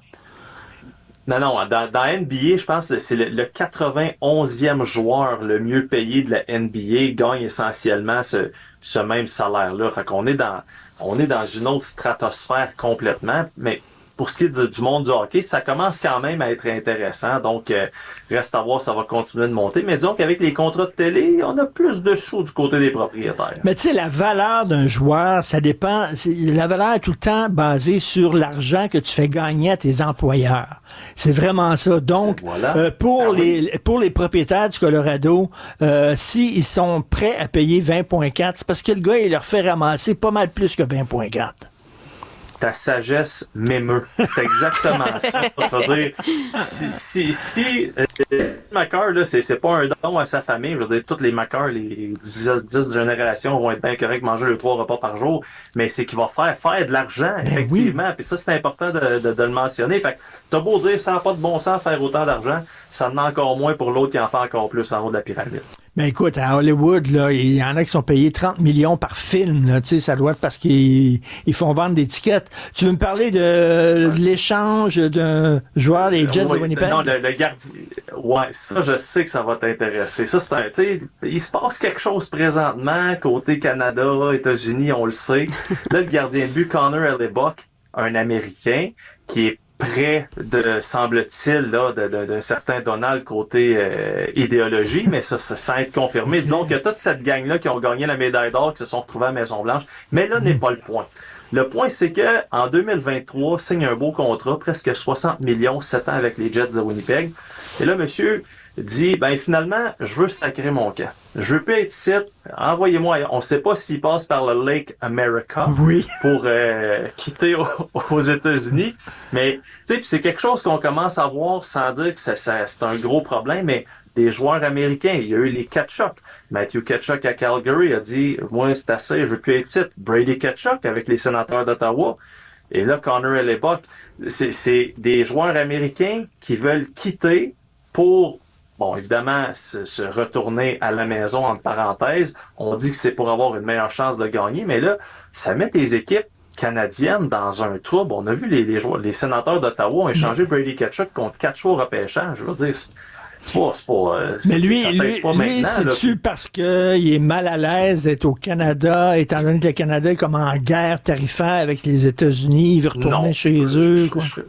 Non, non, dans, dans N B A, je pense que c'est le, le quatre-vingt-onzième joueur le mieux payé de la N B A gagne essentiellement ce, ce même salaire-là. Fait qu'on est dans, on est dans une autre stratosphère complètement, mais pour ce qui est du, du monde du hockey, ça commence quand même à être intéressant. Donc, euh, reste à voir, ça va continuer de monter. Mais disons qu'avec les contrats de télé, on a plus de sous du côté des propriétaires. Mais tu sais, la valeur d'un joueur, ça dépend. La valeur est tout le temps basée sur l'argent que tu fais gagner à tes employeurs. C'est vraiment ça. Donc, voilà. euh, pour ah, les oui. pour les propriétaires du Colorado, euh, s'ils sont prêts à payer vingt virgule quatre, c'est parce que le gars, il leur fait ramasser pas mal plus que vingt virgule quatre. Ta sagesse m'émeut. C'est exactement ça. Je veux dire, si, si, si euh, Makar, là, c'est, c'est pas un don à sa famille. Je veux dire, toutes les Makar, les dix, dix générations vont être bien corrects, manger les trois repas par jour, mais c'est qu'il va faire faire de l'argent, ben effectivement. Oui. Puis ça, c'est important de, de, de le mentionner. Fait que t'as beau dire, ça n'a pas de bon sens faire autant d'argent, ça en a encore moins pour l'autre qui en fait encore plus en haut de la pyramide. Ben écoute, à Hollywood, là, il y en a qui sont payés trente millions par film, là, tu sais, ça doit être parce qu'ils ils font vendre des tickets. Tu veux me parler de, de l'échange d'un joueur des Jets oui, de Winnipeg? Non, le, le gardien. Ouais, ça, je sais que ça va t'intéresser. Ça, c'est un, tu sais, il se passe quelque chose présentement, côté Canada, États-Unis, on le sait. Là, le gardien de but, Connor Hellebuyck, un Américain, qui est près de, semble-t-il, là, de, de, d'un certain Donald côté euh, idéologie, mais ça, ça sans être confirmé. Disons que toute cette gang-là qui ont gagné la médaille d'or, qui se sont retrouvés à Maison-Blanche, mais là n'est pas le point. Le point, c'est que en deux mille vingt-trois, signe un beau contrat, presque soixante millions, sept ans avec les Jets de Winnipeg. Et là, monsieur, dit, ben finalement, je veux sacrer mon camp. Je veux plus être ici, envoyez-moi ailleurs. On ne sait pas s'il passe par le Lake America oui. pour euh, quitter au, aux États-Unis, mais tu sais, c'est quelque chose qu'on commence à voir sans dire que ça, ça, c'est un gros problème, mais des joueurs américains, il y a eu les Tkachuk. Matthew Tkachuk à Calgary a dit, moi c'est assez, je veux plus être ici. Brady Tkachuk avec les Sénateurs d'Ottawa. Et là, Connor Hellebuyck, c'est, c'est des joueurs américains qui veulent quitter pour, bon, évidemment, se, se retourner à la maison, entre parenthèses. On dit que c'est pour avoir une meilleure chance de gagner, mais là, ça met tes équipes canadiennes dans un trouble. On a vu les, les joueurs, les Sénateurs d'Ottawa ont échangé Brady Tkachuk contre quatre choix au repêchage. Je veux dire, c'est pas, c'est pas, euh, mais lui, ça lui, pas lui c'est-tu parce qu'il est mal à l'aise d'être au Canada, étant donné que le Canada est comme en guerre tarifaire avec les États-Unis, il veut retourner non, chez je, eux, je, quoi? Je, je,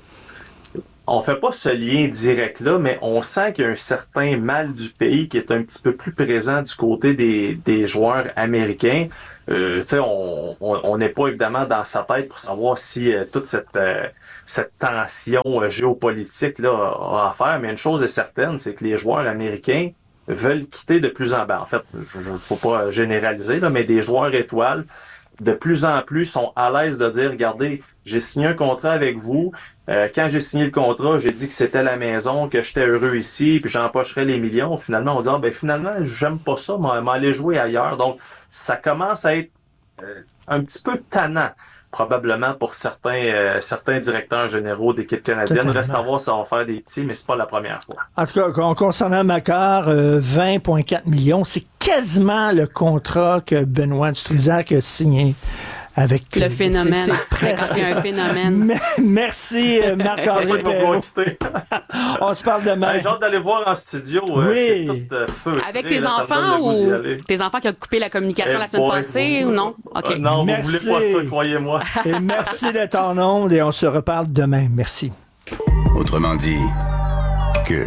on fait pas ce lien direct-là, mais on sent qu'il y a un certain mal du pays qui est un petit peu plus présent du côté des, des joueurs américains. Euh, tu sais, on n'est pas évidemment dans sa tête pour savoir si euh, toute cette, euh, cette tension euh, géopolitique là a à faire, mais une chose est certaine, c'est que les joueurs américains veulent quitter de plus en plus. En fait, il ne faut pas généraliser, là, mais des joueurs étoiles de plus en plus sont à l'aise de dire, regardez, j'ai signé un contrat avec vous. Euh, quand j'ai signé le contrat, j'ai dit que c'était la maison, que j'étais heureux ici, puis j'empocherais les millions. Finalement, on dit, ah, ben finalement, j'aime pas ça, m'aller jouer ailleurs. Donc, ça commence à être euh, un petit peu tannant, probablement pour certains euh, certains directeurs généraux d'équipes canadiennes. Totalement. Reste à voir si ça va faire des petits, mais c'est pas la première fois. En tout cas, concernant Makar, euh, vingt virgule quatre millions, c'est quasiment le contrat que Benoît Dutrisac a signé. Avec le phénomène. C'est, c'est presque un phénomène. Merci, Marc-André Perrault. On se parle demain. Hey, j'ai hâte d'aller voir en studio. Oui. Euh, c'est tout euh, feu. Avec tes enfants ou tes enfants qui ont coupé la communication hey la semaine boy, passée vous, ou non? Okay. Euh, non, merci. Vous voulez pas ça, croyez-moi. Et merci d'être en onde et on se reparle demain. Merci. Autrement dit, Cube.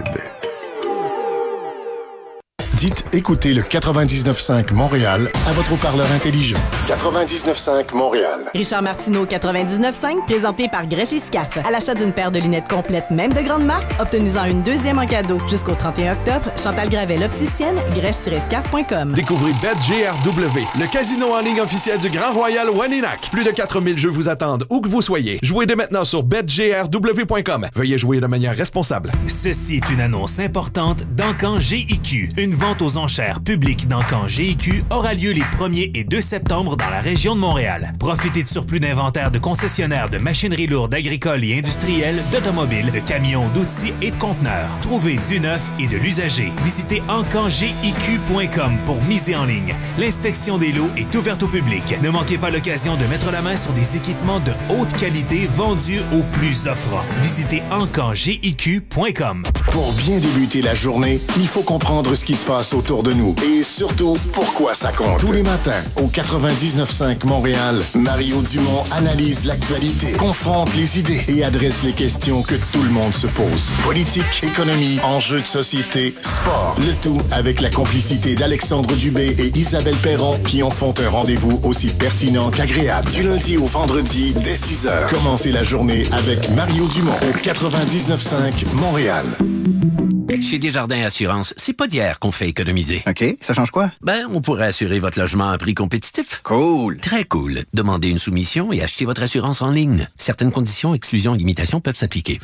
Dites écoutez le quatre-vingt-dix-neuf cinq Montréal à votre haut-parleur intelligent. quatre-vingt-dix-neuf cinq Montréal. Richard Martineau, quatre-vingt-dix-neuf cinq, présenté par Grèche et Scaf. À l'achat d'une paire de lunettes complètes, même de grande marque, obtenez-en une deuxième en cadeau. Jusqu'au trente et un octobre, Chantal Gravel, opticienne, grèche tiret scaf point com. Découvrez BetGRW, le casino en ligne officiel du Grand Royal Waninak. Plus de quatre mille jeux vous attendent, où que vous soyez. Jouez dès maintenant sur bet G R W point com. Veuillez jouer de manière responsable. Ceci est une annonce importante d'Encan G I Q. Une vente aux enchères publiques d'Encan G I Q aura lieu les premier et deux septembre dans la région de Montréal. Profitez de surplus d'inventaire de concessionnaires de machinerie lourde agricole et industrielle, d'automobiles, de camions, d'outils et de conteneurs. Trouvez du neuf et de l'usager. Visitez encan G I Q point com pour miser en ligne. L'inspection des lots est ouverte au public. Ne manquez pas l'occasion de mettre la main sur des équipements de haute qualité vendus aux plus offrants. Visitez encan G I Q point com. Pour bien débuter la journée, il faut comprendre ce qui se passe autour de nous et surtout pourquoi ça compte. Tous les matins au quatre-vingt-dix-neuf cinq Montréal, Mario Dumont analyse l'actualité, confronte les idées et adresse les questions que tout le monde se pose. Politique, économie, enjeux de société, sport. Le tout avec la complicité d'Alexandre Dubé et Isabelle Perron qui en font un rendez-vous aussi pertinent qu'agréable. Du lundi au vendredi dès six heures. Commencez la journée avec Mario Dumont au quatre-vingt-dix-neuf cinq Montréal. Chez Desjardins Assurance, c'est pas d'hier qu'on fait économiser. OK, ça change quoi? Ben, on pourrait assurer votre logement à un prix compétitif. Cool. Très cool. Demandez une soumission et achetez votre assurance en ligne. Certaines conditions, exclusions et limitations peuvent s'appliquer.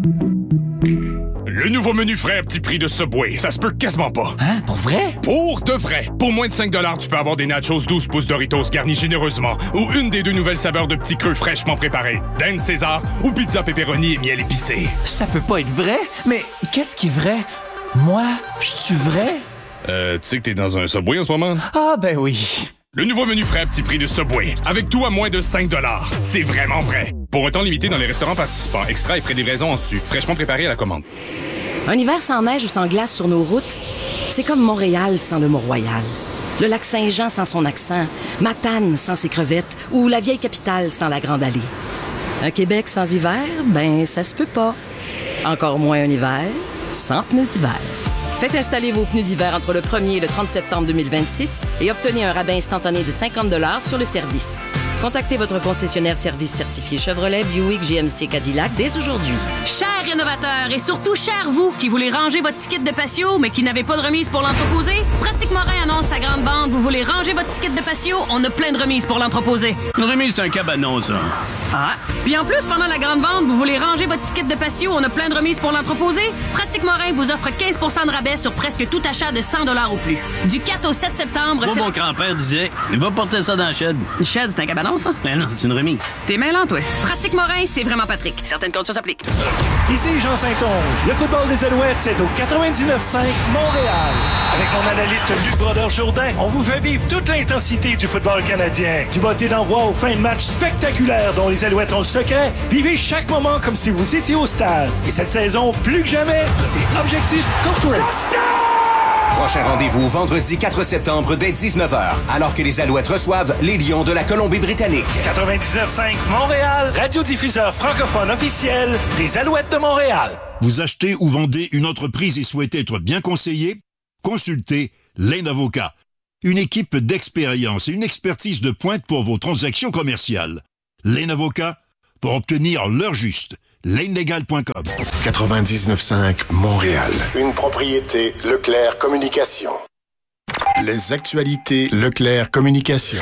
Le nouveau menu frais à petit prix de Subway, ça se peut quasiment pas. Hein? Pour vrai? Pour de vrai. Pour moins de cinq dollars, tu peux avoir des nachos douze pouces Doritos garnis généreusement ou une des deux nouvelles saveurs de petits creux fraîchement préparés, dinde César ou pizza pepperoni et miel épicé. Ça peut pas être vrai? Mais qu'est-ce qui est vrai? Moi, je suis vrai? Euh, tu sais que t'es dans un Subway en ce moment? Ah, ben oui. Le nouveau menu frais à petit prix de Subway, avec tout à moins de cinq dollars. C'est vraiment vrai. Pour un temps limité dans les restaurants participants, extra et frais de livraison en su, fraîchement préparé à la commande. Un hiver sans neige ou sans glace sur nos routes, c'est comme Montréal sans le Mont-Royal. Le lac Saint-Jean sans son accent, Matane sans ses crevettes ou la vieille capitale sans la Grande Allée. Un Québec sans hiver, ben ça se peut pas. Encore moins un hiver sans pneus d'hiver. Faites installer vos pneus d'hiver entre le premier et le trente septembre deux mille vingt-six et obtenez un rabais instantané de cinquante dollars sur le service. Contactez votre concessionnaire service certifié Chevrolet, Buick, G M C, Cadillac dès aujourd'hui. Chers rénovateurs et surtout chers vous qui voulez ranger votre ticket de patio mais qui n'avez pas de remise pour l'entreposer, Pratique Morin annonce sa grande bande. Vous voulez ranger votre ticket de patio, on a plein de remises pour l'entreposer. Une remise, c'est un cabanon, ça. Ah, puis en plus, pendant la grande bande, vous voulez ranger votre ticket de patio, on a plein de remises pour l'entreposer. Pratique Morin vous offre quinze pour cent de rabais sur presque tout achat de cent dollars ou plus. Du quatre au sept septembre... Moi, mon grand-père disait, il va porter ça dans le shed. Le shed, c'est un cabanon, ça? Ben non, c'est une remise. T'es mêlant, toi. Pratique Morin, c'est vraiment Patrick. Certaines conditions s'appliquent. Ici Jean Saint-Onge. Le football des Alouettes, c'est au quatre-vingt-dix-neuf cinq Montréal. Avec mon analyste Luc Brodeur-Jourdain, on vous fait vivre toute l'intensité du football canadien. Du botté d'envoi aux fins de match spectaculaires dont les Alouettes ont le secret. Vivez chaque moment comme si vous étiez au stade. Et cette saison, plus que jamais, c'est Objectif Corporate. Prochain rendez-vous vendredi quatre septembre dès dix-neuf heures, alors que les Alouettes reçoivent les Lions de la Colombie-Britannique. quatre-vingt-dix-neuf cinq Montréal, radiodiffuseur francophone officiel des Alouettes de Montréal. Vous achetez ou vendez une entreprise et souhaitez être bien conseillé? Consultez Lane Avocat. Une équipe d'expérience et une expertise de pointe pour vos transactions commerciales. Lane Avocat, pour obtenir l'heure juste. lane legal point com. quatre-vingt-dix-neuf cinq Montréal. Une propriété Leclerc Communication. Les actualités Leclerc Communication.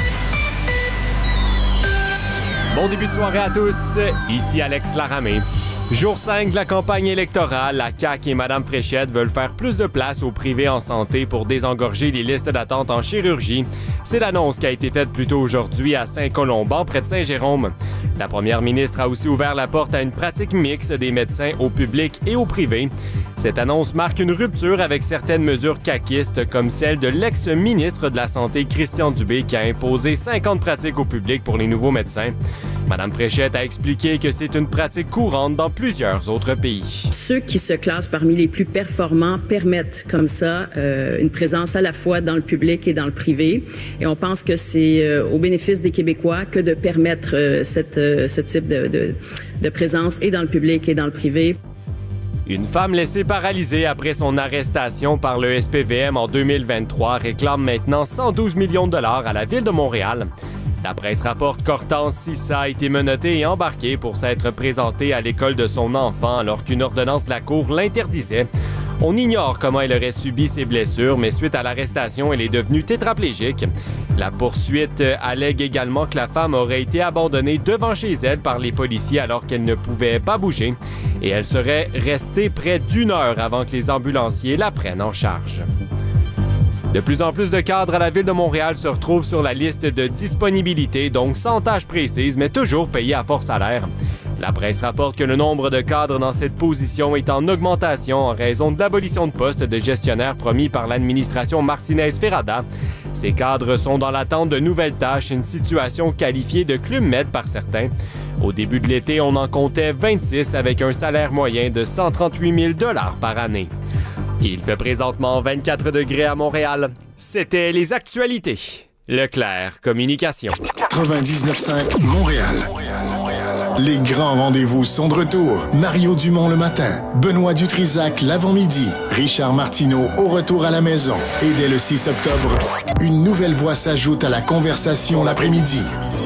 Bon début de soirée à tous. Ici Alex Laramé. Jour cinq de la campagne électorale, la C A Q et Mme Fréchette veulent faire plus de place au privé en santé pour désengorger les listes d'attente en chirurgie. C'est l'annonce qui a été faite plus tôt aujourd'hui à Saint-Colomban, près de Saint-Jérôme. La première ministre a aussi ouvert la porte à une pratique mixte des médecins au public et au privé. Cette annonce marque une rupture avec certaines mesures caquistes, comme celle de l'ex-ministre de la Santé, Christian Dubé, qui a imposé cinquante pratiques au public pour les nouveaux médecins. Mme Fréchette a expliqué que c'est une pratique courante dans plusieurs autres pays. Ceux qui se classent parmi les plus performants permettent comme ça euh, une présence à la fois dans le public et dans le privé. Et on pense que c'est euh, au bénéfice des Québécois que de permettre euh, cette, euh, ce type de, de, de présence et dans le public et dans le privé. Une femme laissée paralysée après son arrestation par le S P V M en deux mille vingt-trois réclame maintenant cent douze millions de dollars à la Ville de Montréal. La presse rapporte qu'Hortense Sissa a été menottée et embarquée pour s'être présentée à l'école de son enfant alors qu'une ordonnance de la Cour l'interdisait. On ignore comment elle aurait subi ses blessures, mais suite à l'arrestation, elle est devenue tétraplégique. La poursuite allègue également que la femme aurait été abandonnée devant chez elle par les policiers alors qu'elle ne pouvait pas bouger et elle serait restée près d'une heure avant que les ambulanciers la prennent en charge. De plus en plus de cadres à la Ville de Montréal se retrouvent sur la liste de disponibilité, donc sans tâche précise, mais toujours payés à fort salaire. La presse rapporte que le nombre de cadres dans cette position est en augmentation en raison de l'abolition de postes de gestionnaires promis par l'administration Martinez-Ferrada. Ces cadres sont dans l'attente de nouvelles tâches, une situation qualifiée de Club Med par certains. Au début de l'été, on en comptait vingt-six avec un salaire moyen de cent trente-huit mille dollars par année. Il fait présentement vingt-quatre degrés à Montréal. C'était les actualités. Leclerc Communication. quatre-vingt-dix-neuf cinq Montréal. Les grands rendez-vous sont de retour. Mario Dumont le matin, Benoît Dutrisac l'avant-midi, Richard Martineau au retour à la maison. Et dès le six octobre, une nouvelle voix s'ajoute à la conversation l'après-midi.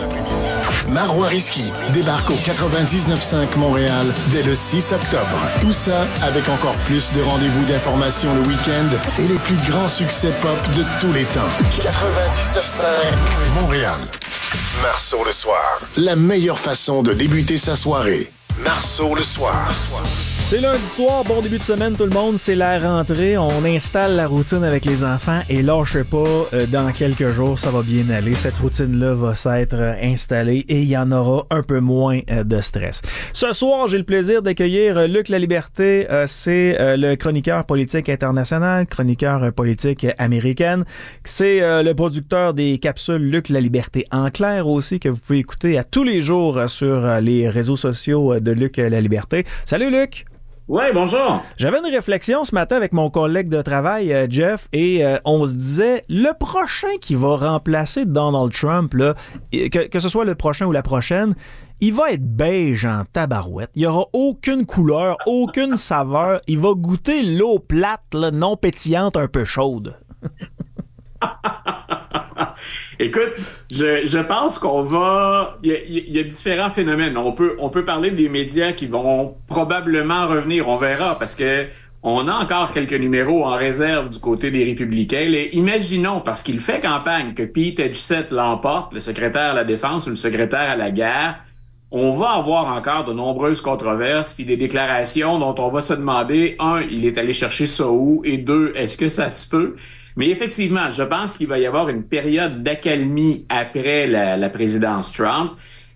Marois Risky débarque au quatre-vingt-dix-neuf cinq Montréal dès le six octobre. Tout ça avec encore plus de rendez-vous d'information le week-end et les plus grands succès pop de tous les temps. quatre-vingt-dix-neuf cinq Montréal. Marceau le soir. La meilleure façon de débuter sa soirée. Marceau le soir. C'est lundi soir, bon début de semaine tout le monde, c'est la rentrée, on installe la routine avec les enfants et lâchez pas, euh, dans quelques jours ça va bien aller, cette routine-là va s'être euh, installée et il y en aura un peu moins euh, de stress. Ce soir, j'ai le plaisir d'accueillir euh, Luc Laliberté, euh, c'est euh, le chroniqueur politique international, chroniqueur euh, politique américaine, c'est euh, le producteur des capsules Luc Laliberté en clair aussi, que vous pouvez écouter à tous les jours euh, sur euh, les réseaux sociaux euh, de Luc Laliberté. Salut Luc! Oui, bonjour. J'avais une réflexion ce matin avec mon collègue de travail, euh, Jeff, et euh, on se disait, le prochain qui va remplacer Donald Trump, là, que, que ce soit le prochain ou la prochaine, il va être beige en tabarouette. Il n'y aura aucune couleur, aucune saveur. Il va goûter l'eau plate, là, non pétillante, un peu chaude. Écoute, je, je pense qu'on va... Il y, a, il y a différents phénomènes. On peut, on peut parler des médias qui vont probablement revenir. On verra, parce que on a encore quelques numéros en réserve du côté des Républicains. Les, imaginons, parce qu'il fait campagne, que Pete Hegseth l'emporte, le secrétaire à la Défense ou le secrétaire à la Guerre. On va avoir encore de nombreuses controverses puis des déclarations dont on va se demander, un, il est allé chercher ça où? Et deux, est-ce que ça se peut? Mais effectivement, je pense qu'il va y avoir une période d'accalmie après la, la présidence Trump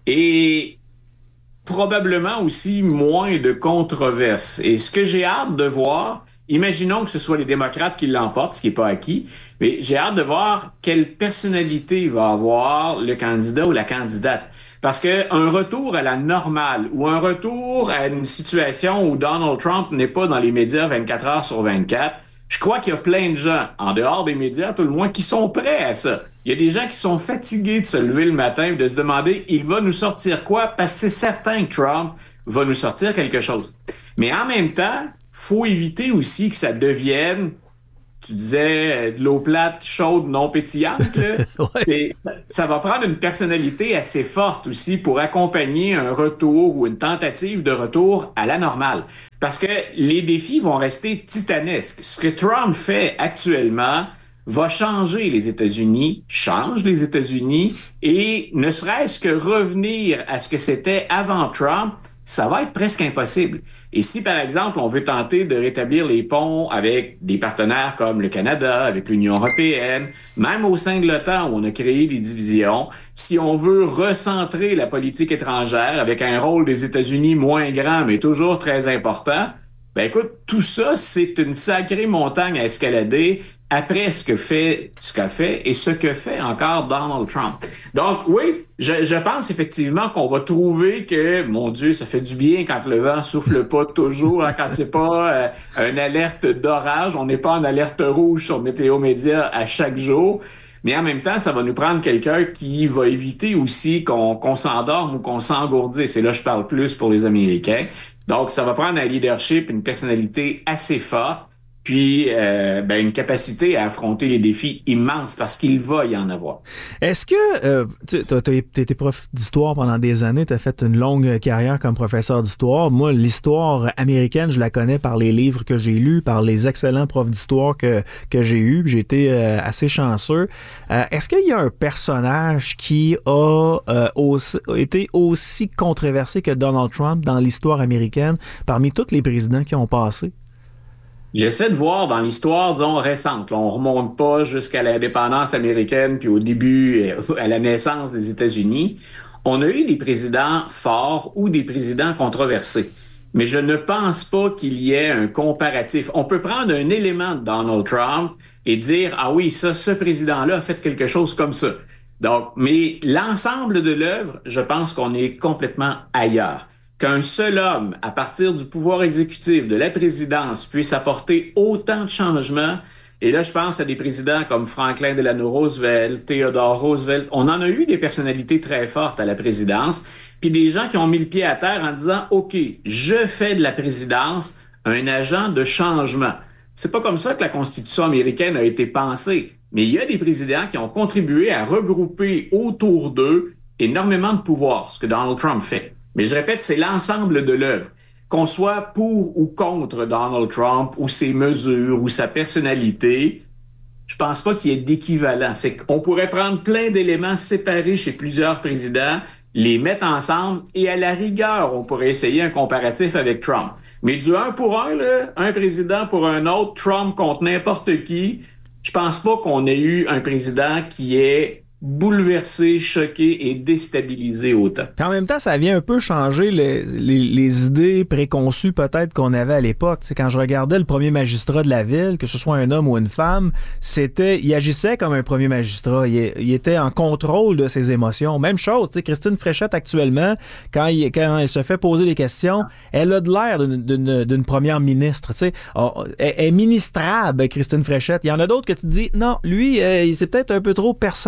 et probablement aussi moins de controverses. Et ce que j'ai hâte de voir, imaginons que ce soit les démocrates qui l'emportent, ce qui n'est pas acquis, mais j'ai hâte de voir quelle personnalité va avoir le candidat ou la candidate. Parce que un retour à la normale ou un retour à une situation où Donald Trump n'est pas dans les médias vingt-quatre heures sur vingt-quatre, je crois qu'il y a plein de gens, en dehors des médias tout le moins, qui sont prêts à ça. Il y a des gens qui sont fatigués de se lever le matin et de se demander « il va nous sortir quoi? » Parce que c'est certain que Trump va nous sortir quelque chose. Mais en même temps, faut éviter aussi que ça devienne, tu disais, de l'eau plate, chaude, non pétillante. Là. Ouais. ça, ça va prendre une personnalité assez forte aussi pour accompagner un retour ou une tentative de retour à la normale. Parce que les défis vont rester titanesques. Ce que Trump fait actuellement va changer les États-Unis, change les États-Unis, et ne serait-ce que revenir à ce que c'était avant Trump, ça va être presque impossible. Et si, par exemple, on veut tenter de rétablir les ponts avec des partenaires comme le Canada, avec l'Union européenne, même au sein de l'OTAN où on a créé des divisions, si on veut recentrer la politique étrangère avec un rôle des États-Unis moins grand mais toujours très important, ben écoute, tout ça, c'est une sacrée montagne à escalader après ce que fait, ce qu'a fait et ce que fait encore Donald Trump. Donc oui, je, je pense effectivement qu'on va trouver que, mon Dieu, ça fait du bien quand le vent souffle pas toujours, hein, quand c'est pas euh, une alerte d'orage, on n'est pas en alerte rouge sur Météo Média à chaque jour. Mais en même temps, ça va nous prendre quelqu'un qui va éviter aussi qu'on, qu'on s'endorme ou qu'on s'engourdisse. Et là, je parle plus pour les Américains. Donc, ça va prendre un leadership, une personnalité assez forte, puis euh, ben, une capacité à affronter les défis immenses parce qu'il va y en avoir. Est-ce que, euh, tu as été prof d'histoire pendant des années, tu as fait une longue carrière comme professeur d'histoire. Moi, l'histoire américaine, je la connais par les livres que j'ai lus, par les excellents profs d'histoire que, que j'ai eus. J'ai été euh, assez chanceux. Euh, est-ce qu'il y a un personnage qui a euh, aussi, été aussi controversé que Donald Trump dans l'histoire américaine parmi tous les présidents qui ont passé? J'essaie de voir dans l'histoire, disons, récente. Là, on remonte pas jusqu'à l'indépendance américaine puis au début, à la naissance des États-Unis. On a eu des présidents forts ou des présidents controversés. Mais je ne pense pas qu'il y ait un comparatif. On peut prendre un élément de Donald Trump et dire, ah oui, ça, ce président-là a fait quelque chose comme ça. Donc, mais l'ensemble de l'œuvre, je pense qu'on est complètement ailleurs. Qu'un seul homme, à partir du pouvoir exécutif, de la présidence, puisse apporter autant de changements. Et là, je pense à des présidents comme Franklin Delano Roosevelt, Theodore Roosevelt. On en a eu des personnalités très fortes à la présidence, puis des gens qui ont mis le pied à terre en disant « OK, je fais de la présidence un agent de changement ». C'est pas comme ça que la Constitution américaine a été pensée, mais il y a des présidents qui ont contribué à regrouper autour d'eux énormément de pouvoir, ce que Donald Trump fait. Mais je répète, c'est l'ensemble de l'œuvre. Qu'on soit pour ou contre Donald Trump, ou ses mesures, ou sa personnalité, je pense pas qu'il y ait d'équivalent. C'est qu'on pourrait prendre plein d'éléments séparés chez plusieurs présidents, les mettre ensemble, et à la rigueur, on pourrait essayer un comparatif avec Trump. Mais du un pour un, là, un président pour un autre, Trump contre n'importe qui, je pense pas qu'on ait eu un président qui est bouleversé, choqué et déstabilisé autant. Puis en même temps, ça vient un peu changer les, les, les idées préconçues peut-être qu'on avait à l'époque. Tu sais, quand je regardais le premier magistrat de la ville, que ce soit un homme ou une femme, c'était, il agissait comme un premier magistrat. Il, il était en contrôle de ses émotions. Même chose, tu sais, Christine Fréchette actuellement, quand, il, quand elle se fait poser des questions, elle a de l'air d'une, d'une, d'une première ministre. Tu sais, elle est ministrable, Christine Fréchette. Il y en a d'autres que tu dis, non, lui, euh, c'est peut-être un peu trop personnel.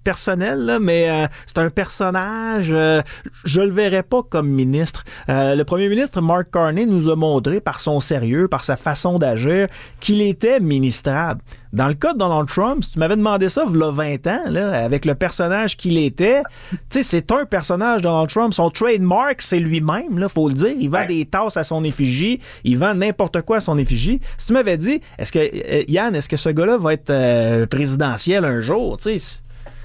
personnel, là, mais euh, c'est un personnage, euh, je le verrais pas comme ministre. Euh, le premier ministre Mark Carney nous a montré par son sérieux, par sa façon d'agir, qu'il était ministrable. Dans le cas de Donald Trump, si tu m'avais demandé ça il y a vingt ans, là, avec le personnage qu'il était, tu sais, c'est un personnage, Donald Trump. Son trademark, c'est lui-même, là, faut le dire. Il vend ouais. des tasses à son effigie, il vend n'importe quoi à son effigie. Si tu m'avais dit, est-ce que, euh, Yann, est-ce que ce gars-là va être euh, présidentiel un jour, tu sais,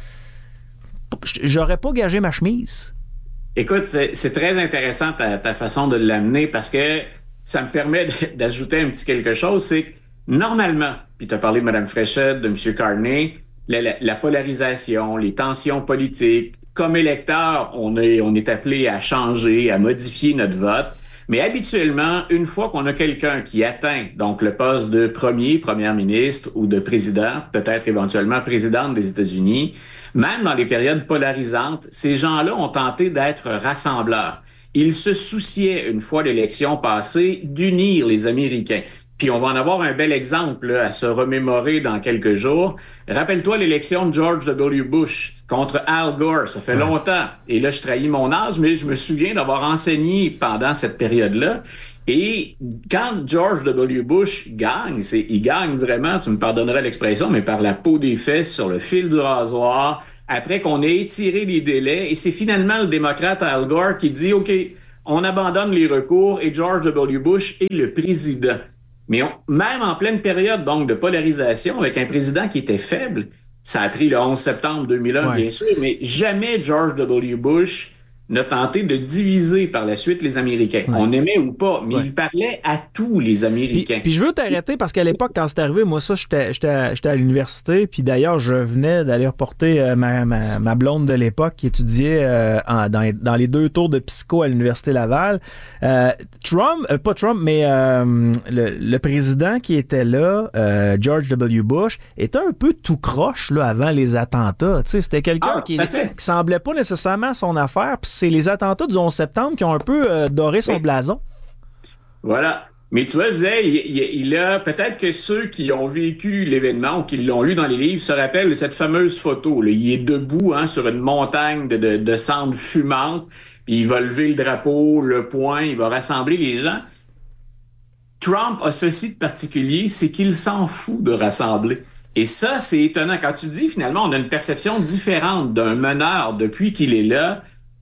j'aurais pas gagé ma chemise. Écoute, c'est, c'est très intéressant ta, ta façon de l'amener parce que ça me permet d'ajouter un petit quelque chose, c'est que normalement, puis tu as parlé de Mme Fréchette, de M. Carney, la, la, la polarisation, les tensions politiques, comme électeur, on est, on est appelé à changer, à modifier notre vote. Mais habituellement, une fois qu'on a quelqu'un qui atteint donc le poste de premier, première ministre ou de président, peut-être éventuellement présidente des États-Unis, même dans les périodes polarisantes, ces gens-là ont tenté d'être rassembleurs. Ils se souciaient, une fois l'élection passée, d'unir les Américains. Puis on va en avoir un bel exemple là, à se remémorer dans quelques jours. Rappelle-toi l'élection de George W. Bush contre Al Gore, ça fait ouais. longtemps. Et là, je trahis mon âge, mais je me souviens d'avoir enseigné pendant cette période-là. Et quand George W. Bush gagne, c'est, il gagne vraiment, tu me pardonneras l'expression, mais par la peau des fesses, sur le fil du rasoir, après qu'on ait étiré les délais. Et c'est finalement le démocrate Al Gore qui dit, OK, on abandonne les recours et George W. Bush est le président. Mais on, même en pleine période donc de polarisation, avec un président qui était faible, ça a pris le onze septembre deux mille un, ouais. bien sûr, mais jamais George W. Bush n'a tenté de diviser par la suite les Américains. Ouais. On aimait ou pas, mais ouais. il parlait à tous les Américains. Puis, puis je veux t'arrêter parce qu'à l'époque, quand c'est arrivé, moi ça, j'étais, j'étais, j'étais à l'université, puis d'ailleurs, je venais d'aller reporter euh, ma, ma, ma blonde de l'époque qui étudiait euh, en, dans, dans les deux tours de psycho à l'Université Laval. Euh, Trump, euh, pas Trump, mais euh, le, le président qui était là, euh, George W. Bush, était un peu tout croche là, avant les attentats. Tu sais, c'était quelqu'un ah, qui, qui semblait pas nécessairement son affaire, puis c'est les attentats du onze septembre qui ont un peu euh, doré son oui. blason. Voilà. Mais tu vois, je disais, il, il, il a peut-être que ceux qui ont vécu l'événement ou qui l'ont lu dans les livres se rappellent de cette fameuse photo. Là. Il est debout hein, sur une montagne de, de, de cendres fumantes, puis il va lever le drapeau, le poing, il va rassembler les gens. Trump a ceci de particulier, c'est qu'il s'en fout de rassembler. Et ça, c'est étonnant. Quand tu dis, finalement, on a une perception différente d'un meneur depuis qu'il est là.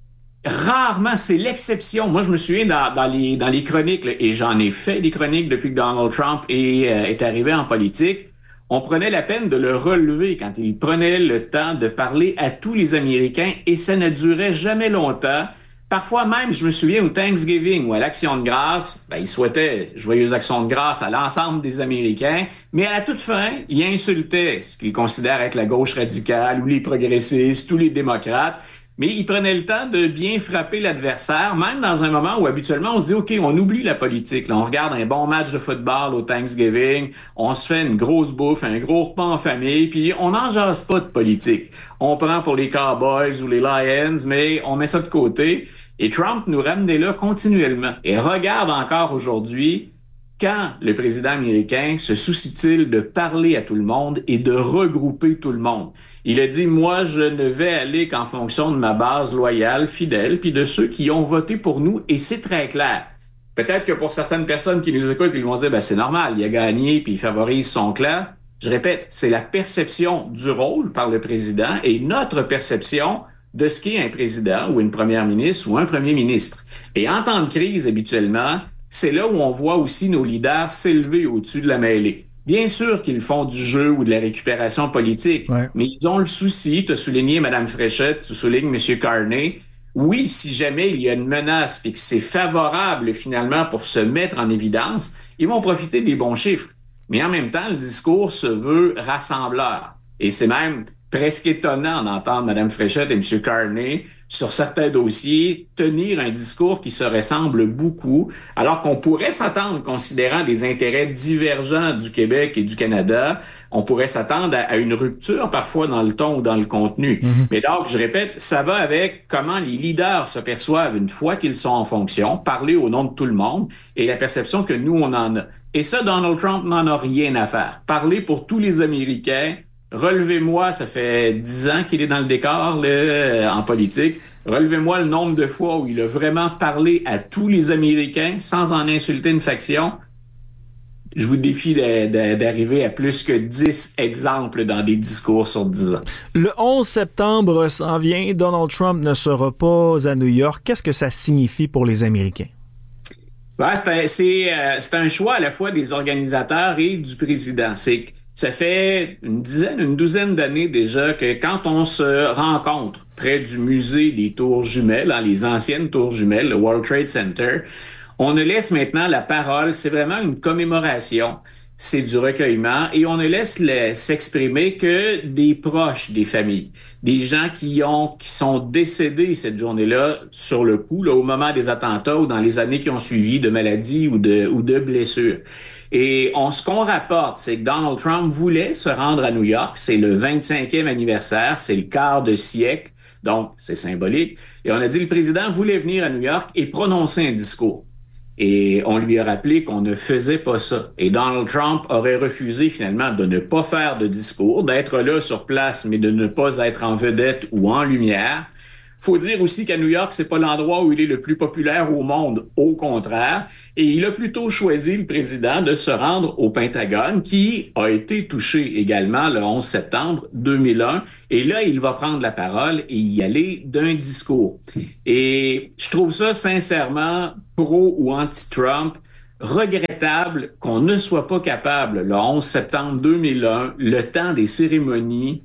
Rarement, c'est l'exception. Moi, je me souviens dans, dans, les, dans les chroniques, là, et j'en ai fait des chroniques depuis que Donald Trump est, euh, est arrivé en politique, on prenait la peine de le relever quand il prenait le temps de parler à tous les Américains et ça ne durait jamais longtemps. Parfois même, je me souviens au Thanksgiving ou à l'Action de grâce, ben, il souhaitait joyeuse Action de grâce à l'ensemble des Américains, mais à la toute fin, il insultait ce qu'il considère être la gauche radicale ou les progressistes ou les démocrates. Mais il prenait le temps de bien frapper l'adversaire, même dans un moment où habituellement on se dit « OK, on oublie la politique. » Là, on regarde un bon match de football au Thanksgiving, on se fait une grosse bouffe, un gros repas en famille, puis on n'en jase pas de politique. On prend pour les Cowboys ou les Lions, mais on met ça de côté. Et Trump nous ramenait là continuellement. Et regarde encore aujourd'hui, quand le président américain se soucie-t-il de parler à tout le monde et de regrouper tout le monde? Il a dit, moi, je ne vais aller qu'en fonction de ma base loyale, fidèle, puis de ceux qui ont voté pour nous, et c'est très clair. Peut-être que pour certaines personnes qui nous écoutent, ils vont dire, ben c'est normal, il a gagné, puis il favorise son clan. Je répète, c'est la perception du rôle par le président et notre perception de ce qu'est un président ou une première ministre ou un premier ministre. Et en temps de crise, habituellement, c'est là où on voit aussi nos leaders s'élever au-dessus de la mêlée. Bien sûr qu'ils font du jeu ou de la récupération politique, ouais. mais ils ont le souci, tu as souligné Mme Fréchette, tu soulignes M. Carney. Oui, si jamais il y a une menace et que c'est favorable finalement pour se mettre en évidence, ils vont profiter des bons chiffres. Mais en même temps, le discours se veut rassembleur. Et c'est même presque étonnant d'entendre Mme Fréchette et M. Carney sur certains dossiers tenir un discours qui se ressemble beaucoup, alors qu'on pourrait s'attendre, considérant des intérêts divergents du Québec et du Canada, on pourrait s'attendre à, à une rupture parfois dans le ton ou dans le contenu. Mm-hmm. Mais donc, je répète, ça va avec comment les leaders se perçoivent une fois qu'ils sont en fonction, parler au nom de tout le monde, et la perception que nous, on en a. Et ça, Donald Trump n'en a rien à faire. Parler pour tous les Américains, relevez-moi, ça fait dix ans qu'il est dans le décor là, en politique, relevez-moi le nombre de fois où il a vraiment parlé à tous les Américains sans en insulter une faction. Je vous défie de, de, d'arriver à plus que dix exemples dans des discours sur dix ans. Le onze septembre s'en vient. Donald Trump ne sera pas à New York. Qu'est-ce que ça signifie pour les Américains? Ben, c'est, un, c'est, euh, c'est un choix à la fois des organisateurs et du président. C'est, ça fait une dizaine, une douzaine d'années déjà que quand on se rencontre près du musée des Tours Jumelles, hein, les anciennes Tours Jumelles, le World Trade Center, on ne laisse maintenant la parole, c'est vraiment une commémoration, c'est du recueillement, et on ne laisse le, s'exprimer que des proches des familles, des gens qui ont qui sont décédés cette journée-là sur le coup, là, au moment des attentats ou dans les années qui ont suivi de maladies ou de ou de blessures. Et on, ce qu'on rapporte, c'est que Donald Trump voulait se rendre à New York, c'est le vingt-cinquième anniversaire, c'est le quart de siècle, donc c'est symbolique, et on a dit que le président voulait venir à New York et prononcer un discours. Et on lui a rappelé qu'on ne faisait pas ça. Et Donald Trump aurait refusé finalement de ne pas faire de discours, d'être là sur place, mais de ne pas être en vedette ou en lumière. Faut dire aussi qu'à New York, c'est pas l'endroit où il est le plus populaire au monde, au contraire. Et il a plutôt choisi, le président, de se rendre au Pentagone, qui a été touché également le onze septembre deux mille un. Et là, il va prendre la parole et y aller d'un discours. Et je trouve ça sincèrement pro ou anti-Trump regrettable qu'on ne soit pas capable, le onze septembre deux mille un, le temps des cérémonies,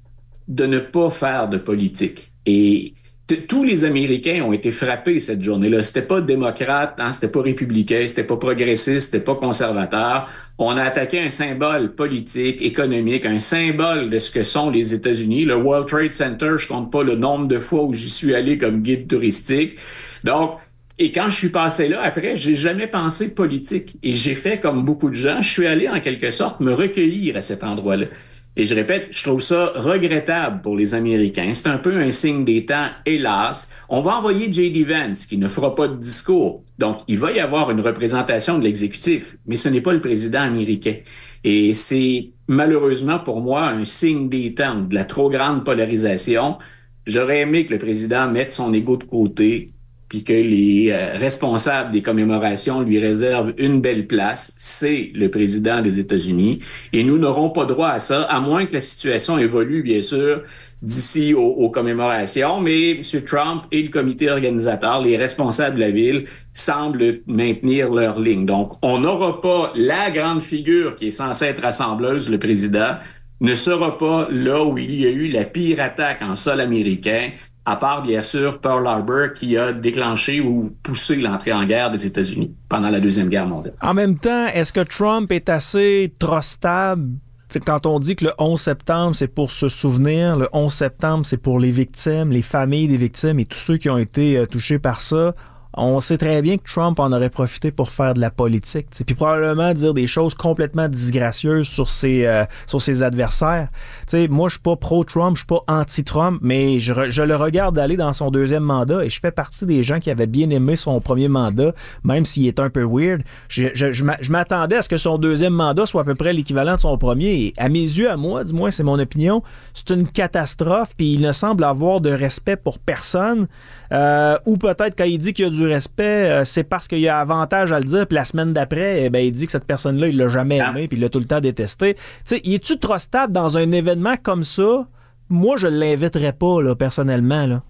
de ne pas faire de politique. Et t- tous les Américains ont été frappés cette journée-là. C'était pas démocrate, hein, c'était pas républicain, c'était pas progressiste, c'était pas conservateur. On a attaqué un symbole politique, économique, un symbole de ce que sont les États-Unis. Le World Trade Center, je compte pas le nombre de fois où j'y suis allé comme guide touristique. Donc, et quand je suis passé là, après, j'ai jamais pensé politique. Et j'ai fait comme beaucoup de gens, je suis allé en quelque sorte me recueillir à cet endroit-là. Et je répète, je trouve ça regrettable pour les Américains. C'est un peu un signe des temps, hélas. On va envoyer J D Vance, qui ne fera pas de discours. Donc, il va y avoir une représentation de l'exécutif, mais ce n'est pas le président américain. Et c'est malheureusement pour moi un signe des temps, de la trop grande polarisation. J'aurais aimé que le président mette son ego de côté, puis que les euh, responsables des commémorations lui réservent une belle place, c'est le président des États-Unis. Et nous n'aurons pas droit à ça, à moins que la situation évolue, bien sûr, d'ici aux, aux commémorations. Mais M. Trump et le comité organisateur, les responsables de la ville, semblent maintenir leur ligne. Donc, on n'aura pas la grande figure qui est censée être rassembleuse, le président, ne sera pas là où il y a eu la pire attaque en sol américain, à part, bien sûr, Pearl Harbor qui a déclenché ou poussé l'entrée en guerre des États-Unis pendant la Deuxième Guerre mondiale. En même temps, est-ce que Trump est assez trustable? T'sais, quand on dit que le onze septembre, c'est pour se souvenir, le onze septembre, c'est pour les victimes, les familles des victimes et tous ceux qui ont été euh, touchés par ça, on sait très bien que Trump en aurait profité pour faire de la politique, t'sais, puis probablement dire des choses complètement disgracieuses sur ses, euh, sur ses adversaires. T'sais, moi, je suis pas pro-Trump, je suis pas anti-Trump, mais je, je le regarde aller dans son deuxième mandat et je fais partie des gens qui avaient bien aimé son premier mandat, même s'il est un peu weird. Je, je, je m'attendais à ce que son deuxième mandat soit à peu près l'équivalent de son premier et à mes yeux, à moi, du moins, c'est mon opinion, c'est une catastrophe puis il ne semble avoir de respect pour personne. Euh, ou peut-être quand il dit qu'il y a du respect, euh, c'est parce qu'il y a avantage à le dire, puis la semaine d'après, eh ben, il dit que cette personne-là, il l'a jamais aimé, puis il l'a tout le temps détesté. Tu sais, es-tu trop stable dans un événement comme ça? Moi, je l'inviterais pas, là, personnellement, là.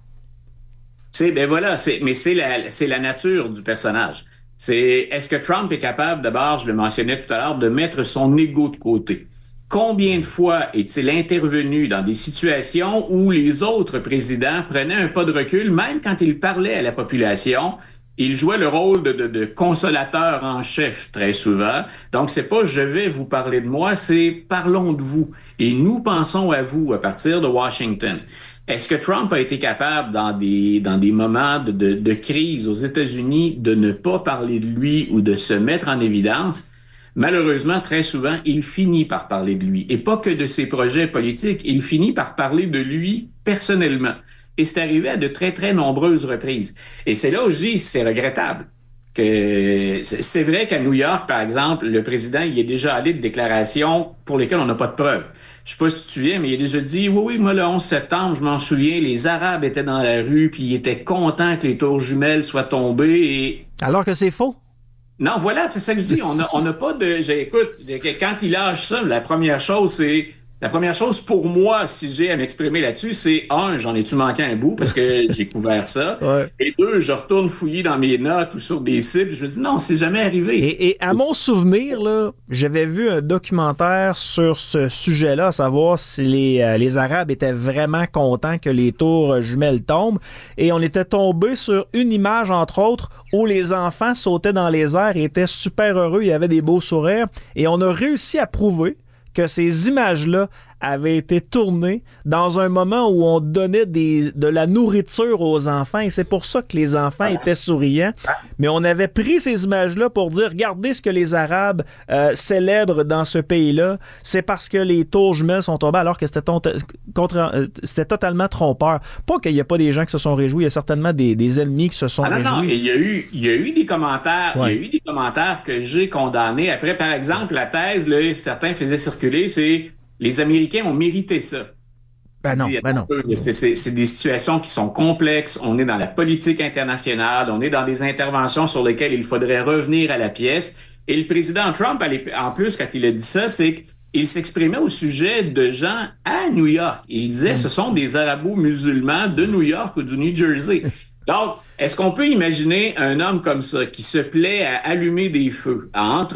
C'est, ben voilà, c'est, mais c'est la, c'est la nature du personnage. C'est, est-ce que Trump est capable, d'abord, je le mentionnais tout à l'heure, de mettre son ego de côté? Combien de fois est-il intervenu dans des situations où les autres présidents prenaient un pas de recul, même quand il parlait à la population, il jouait le rôle de, de, de consolateur en chef très souvent. Donc, c'est pas « je vais vous parler de moi », c'est « parlons de vous ». Et nous pensons à vous à partir de Washington. Est-ce que Trump a été capable, dans des, dans des moments de, de, de crise aux États-Unis, de ne pas parler de lui ou de se mettre en évidence? Malheureusement, très souvent, il finit par parler de lui. Et pas que de ses projets politiques, il finit par parler de lui personnellement. Et c'est arrivé à de très, très nombreuses reprises. Et c'est là où je dis, c'est regrettable que c'est vrai qu'à New York, par exemple, le président il est déjà allé de déclarations pour lesquelles on n'a pas de preuves. Je sais pas si tu te souviens, mais il a déjà dit, oui, oui, moi, le onze septembre, je m'en souviens, les Arabes étaient dans la rue, puis ils étaient contents que les tours jumelles soient tombées. Et... Alors que c'est faux. Non, voilà, c'est ça que je dis. On n'a on a pas de... J'écoute, quand il lâche ça, la première chose, c'est... La première chose pour moi, si j'ai à m'exprimer là-dessus, c'est un, j'en ai-tu manqué un bout parce que j'ai couvert ça. Ouais. Et deux, je retourne fouiller dans mes notes ou sur des sites. Je me dis non, c'est jamais arrivé. Et, et à mon souvenir, là, j'avais vu un documentaire sur ce sujet-là, à savoir si les, euh, les Arabes étaient vraiment contents que les tours jumelles tombent. Et on était tombé sur une image, entre autres, où les enfants sautaient dans les airs et étaient super heureux. Il y avait des beaux sourires. Et on a réussi à prouver que ces images-là avaient été tournées dans un moment où on donnait des, de la nourriture aux enfants et c'est pour ça que les enfants étaient souriants. Mais on avait pris ces images-là pour dire, regardez ce que les Arabes euh, célèbrent dans ce pays-là. C'est parce que les tours jumelles sont tombées alors que c'était, ton, contre, euh, c'était totalement trompeur. Pas qu'il n'y a pas des gens qui se sont réjouis, il y a certainement des, des ennemis qui se sont ah non, réjouis. Non, il y a eu, il y a eu des commentaires, ouais. il y a eu des commentaires que j'ai condamnés. Après, par exemple, la thèse, là, certains faisaient circuler, c'est les Américains ont mérité ça. Ben non, ben non. C'est, c'est, c'est des situations qui sont complexes. On est dans la politique internationale. On est dans des interventions sur lesquelles il faudrait revenir à la pièce. Et le président Trump, en plus, quand il a dit ça, c'est qu'il s'exprimait au sujet de gens à New York. Il disait mm. ce sont des arabo-musulmans de New York ou du New Jersey. Donc, est-ce qu'on peut imaginer un homme comme ça qui se plaît à allumer des feux, à entre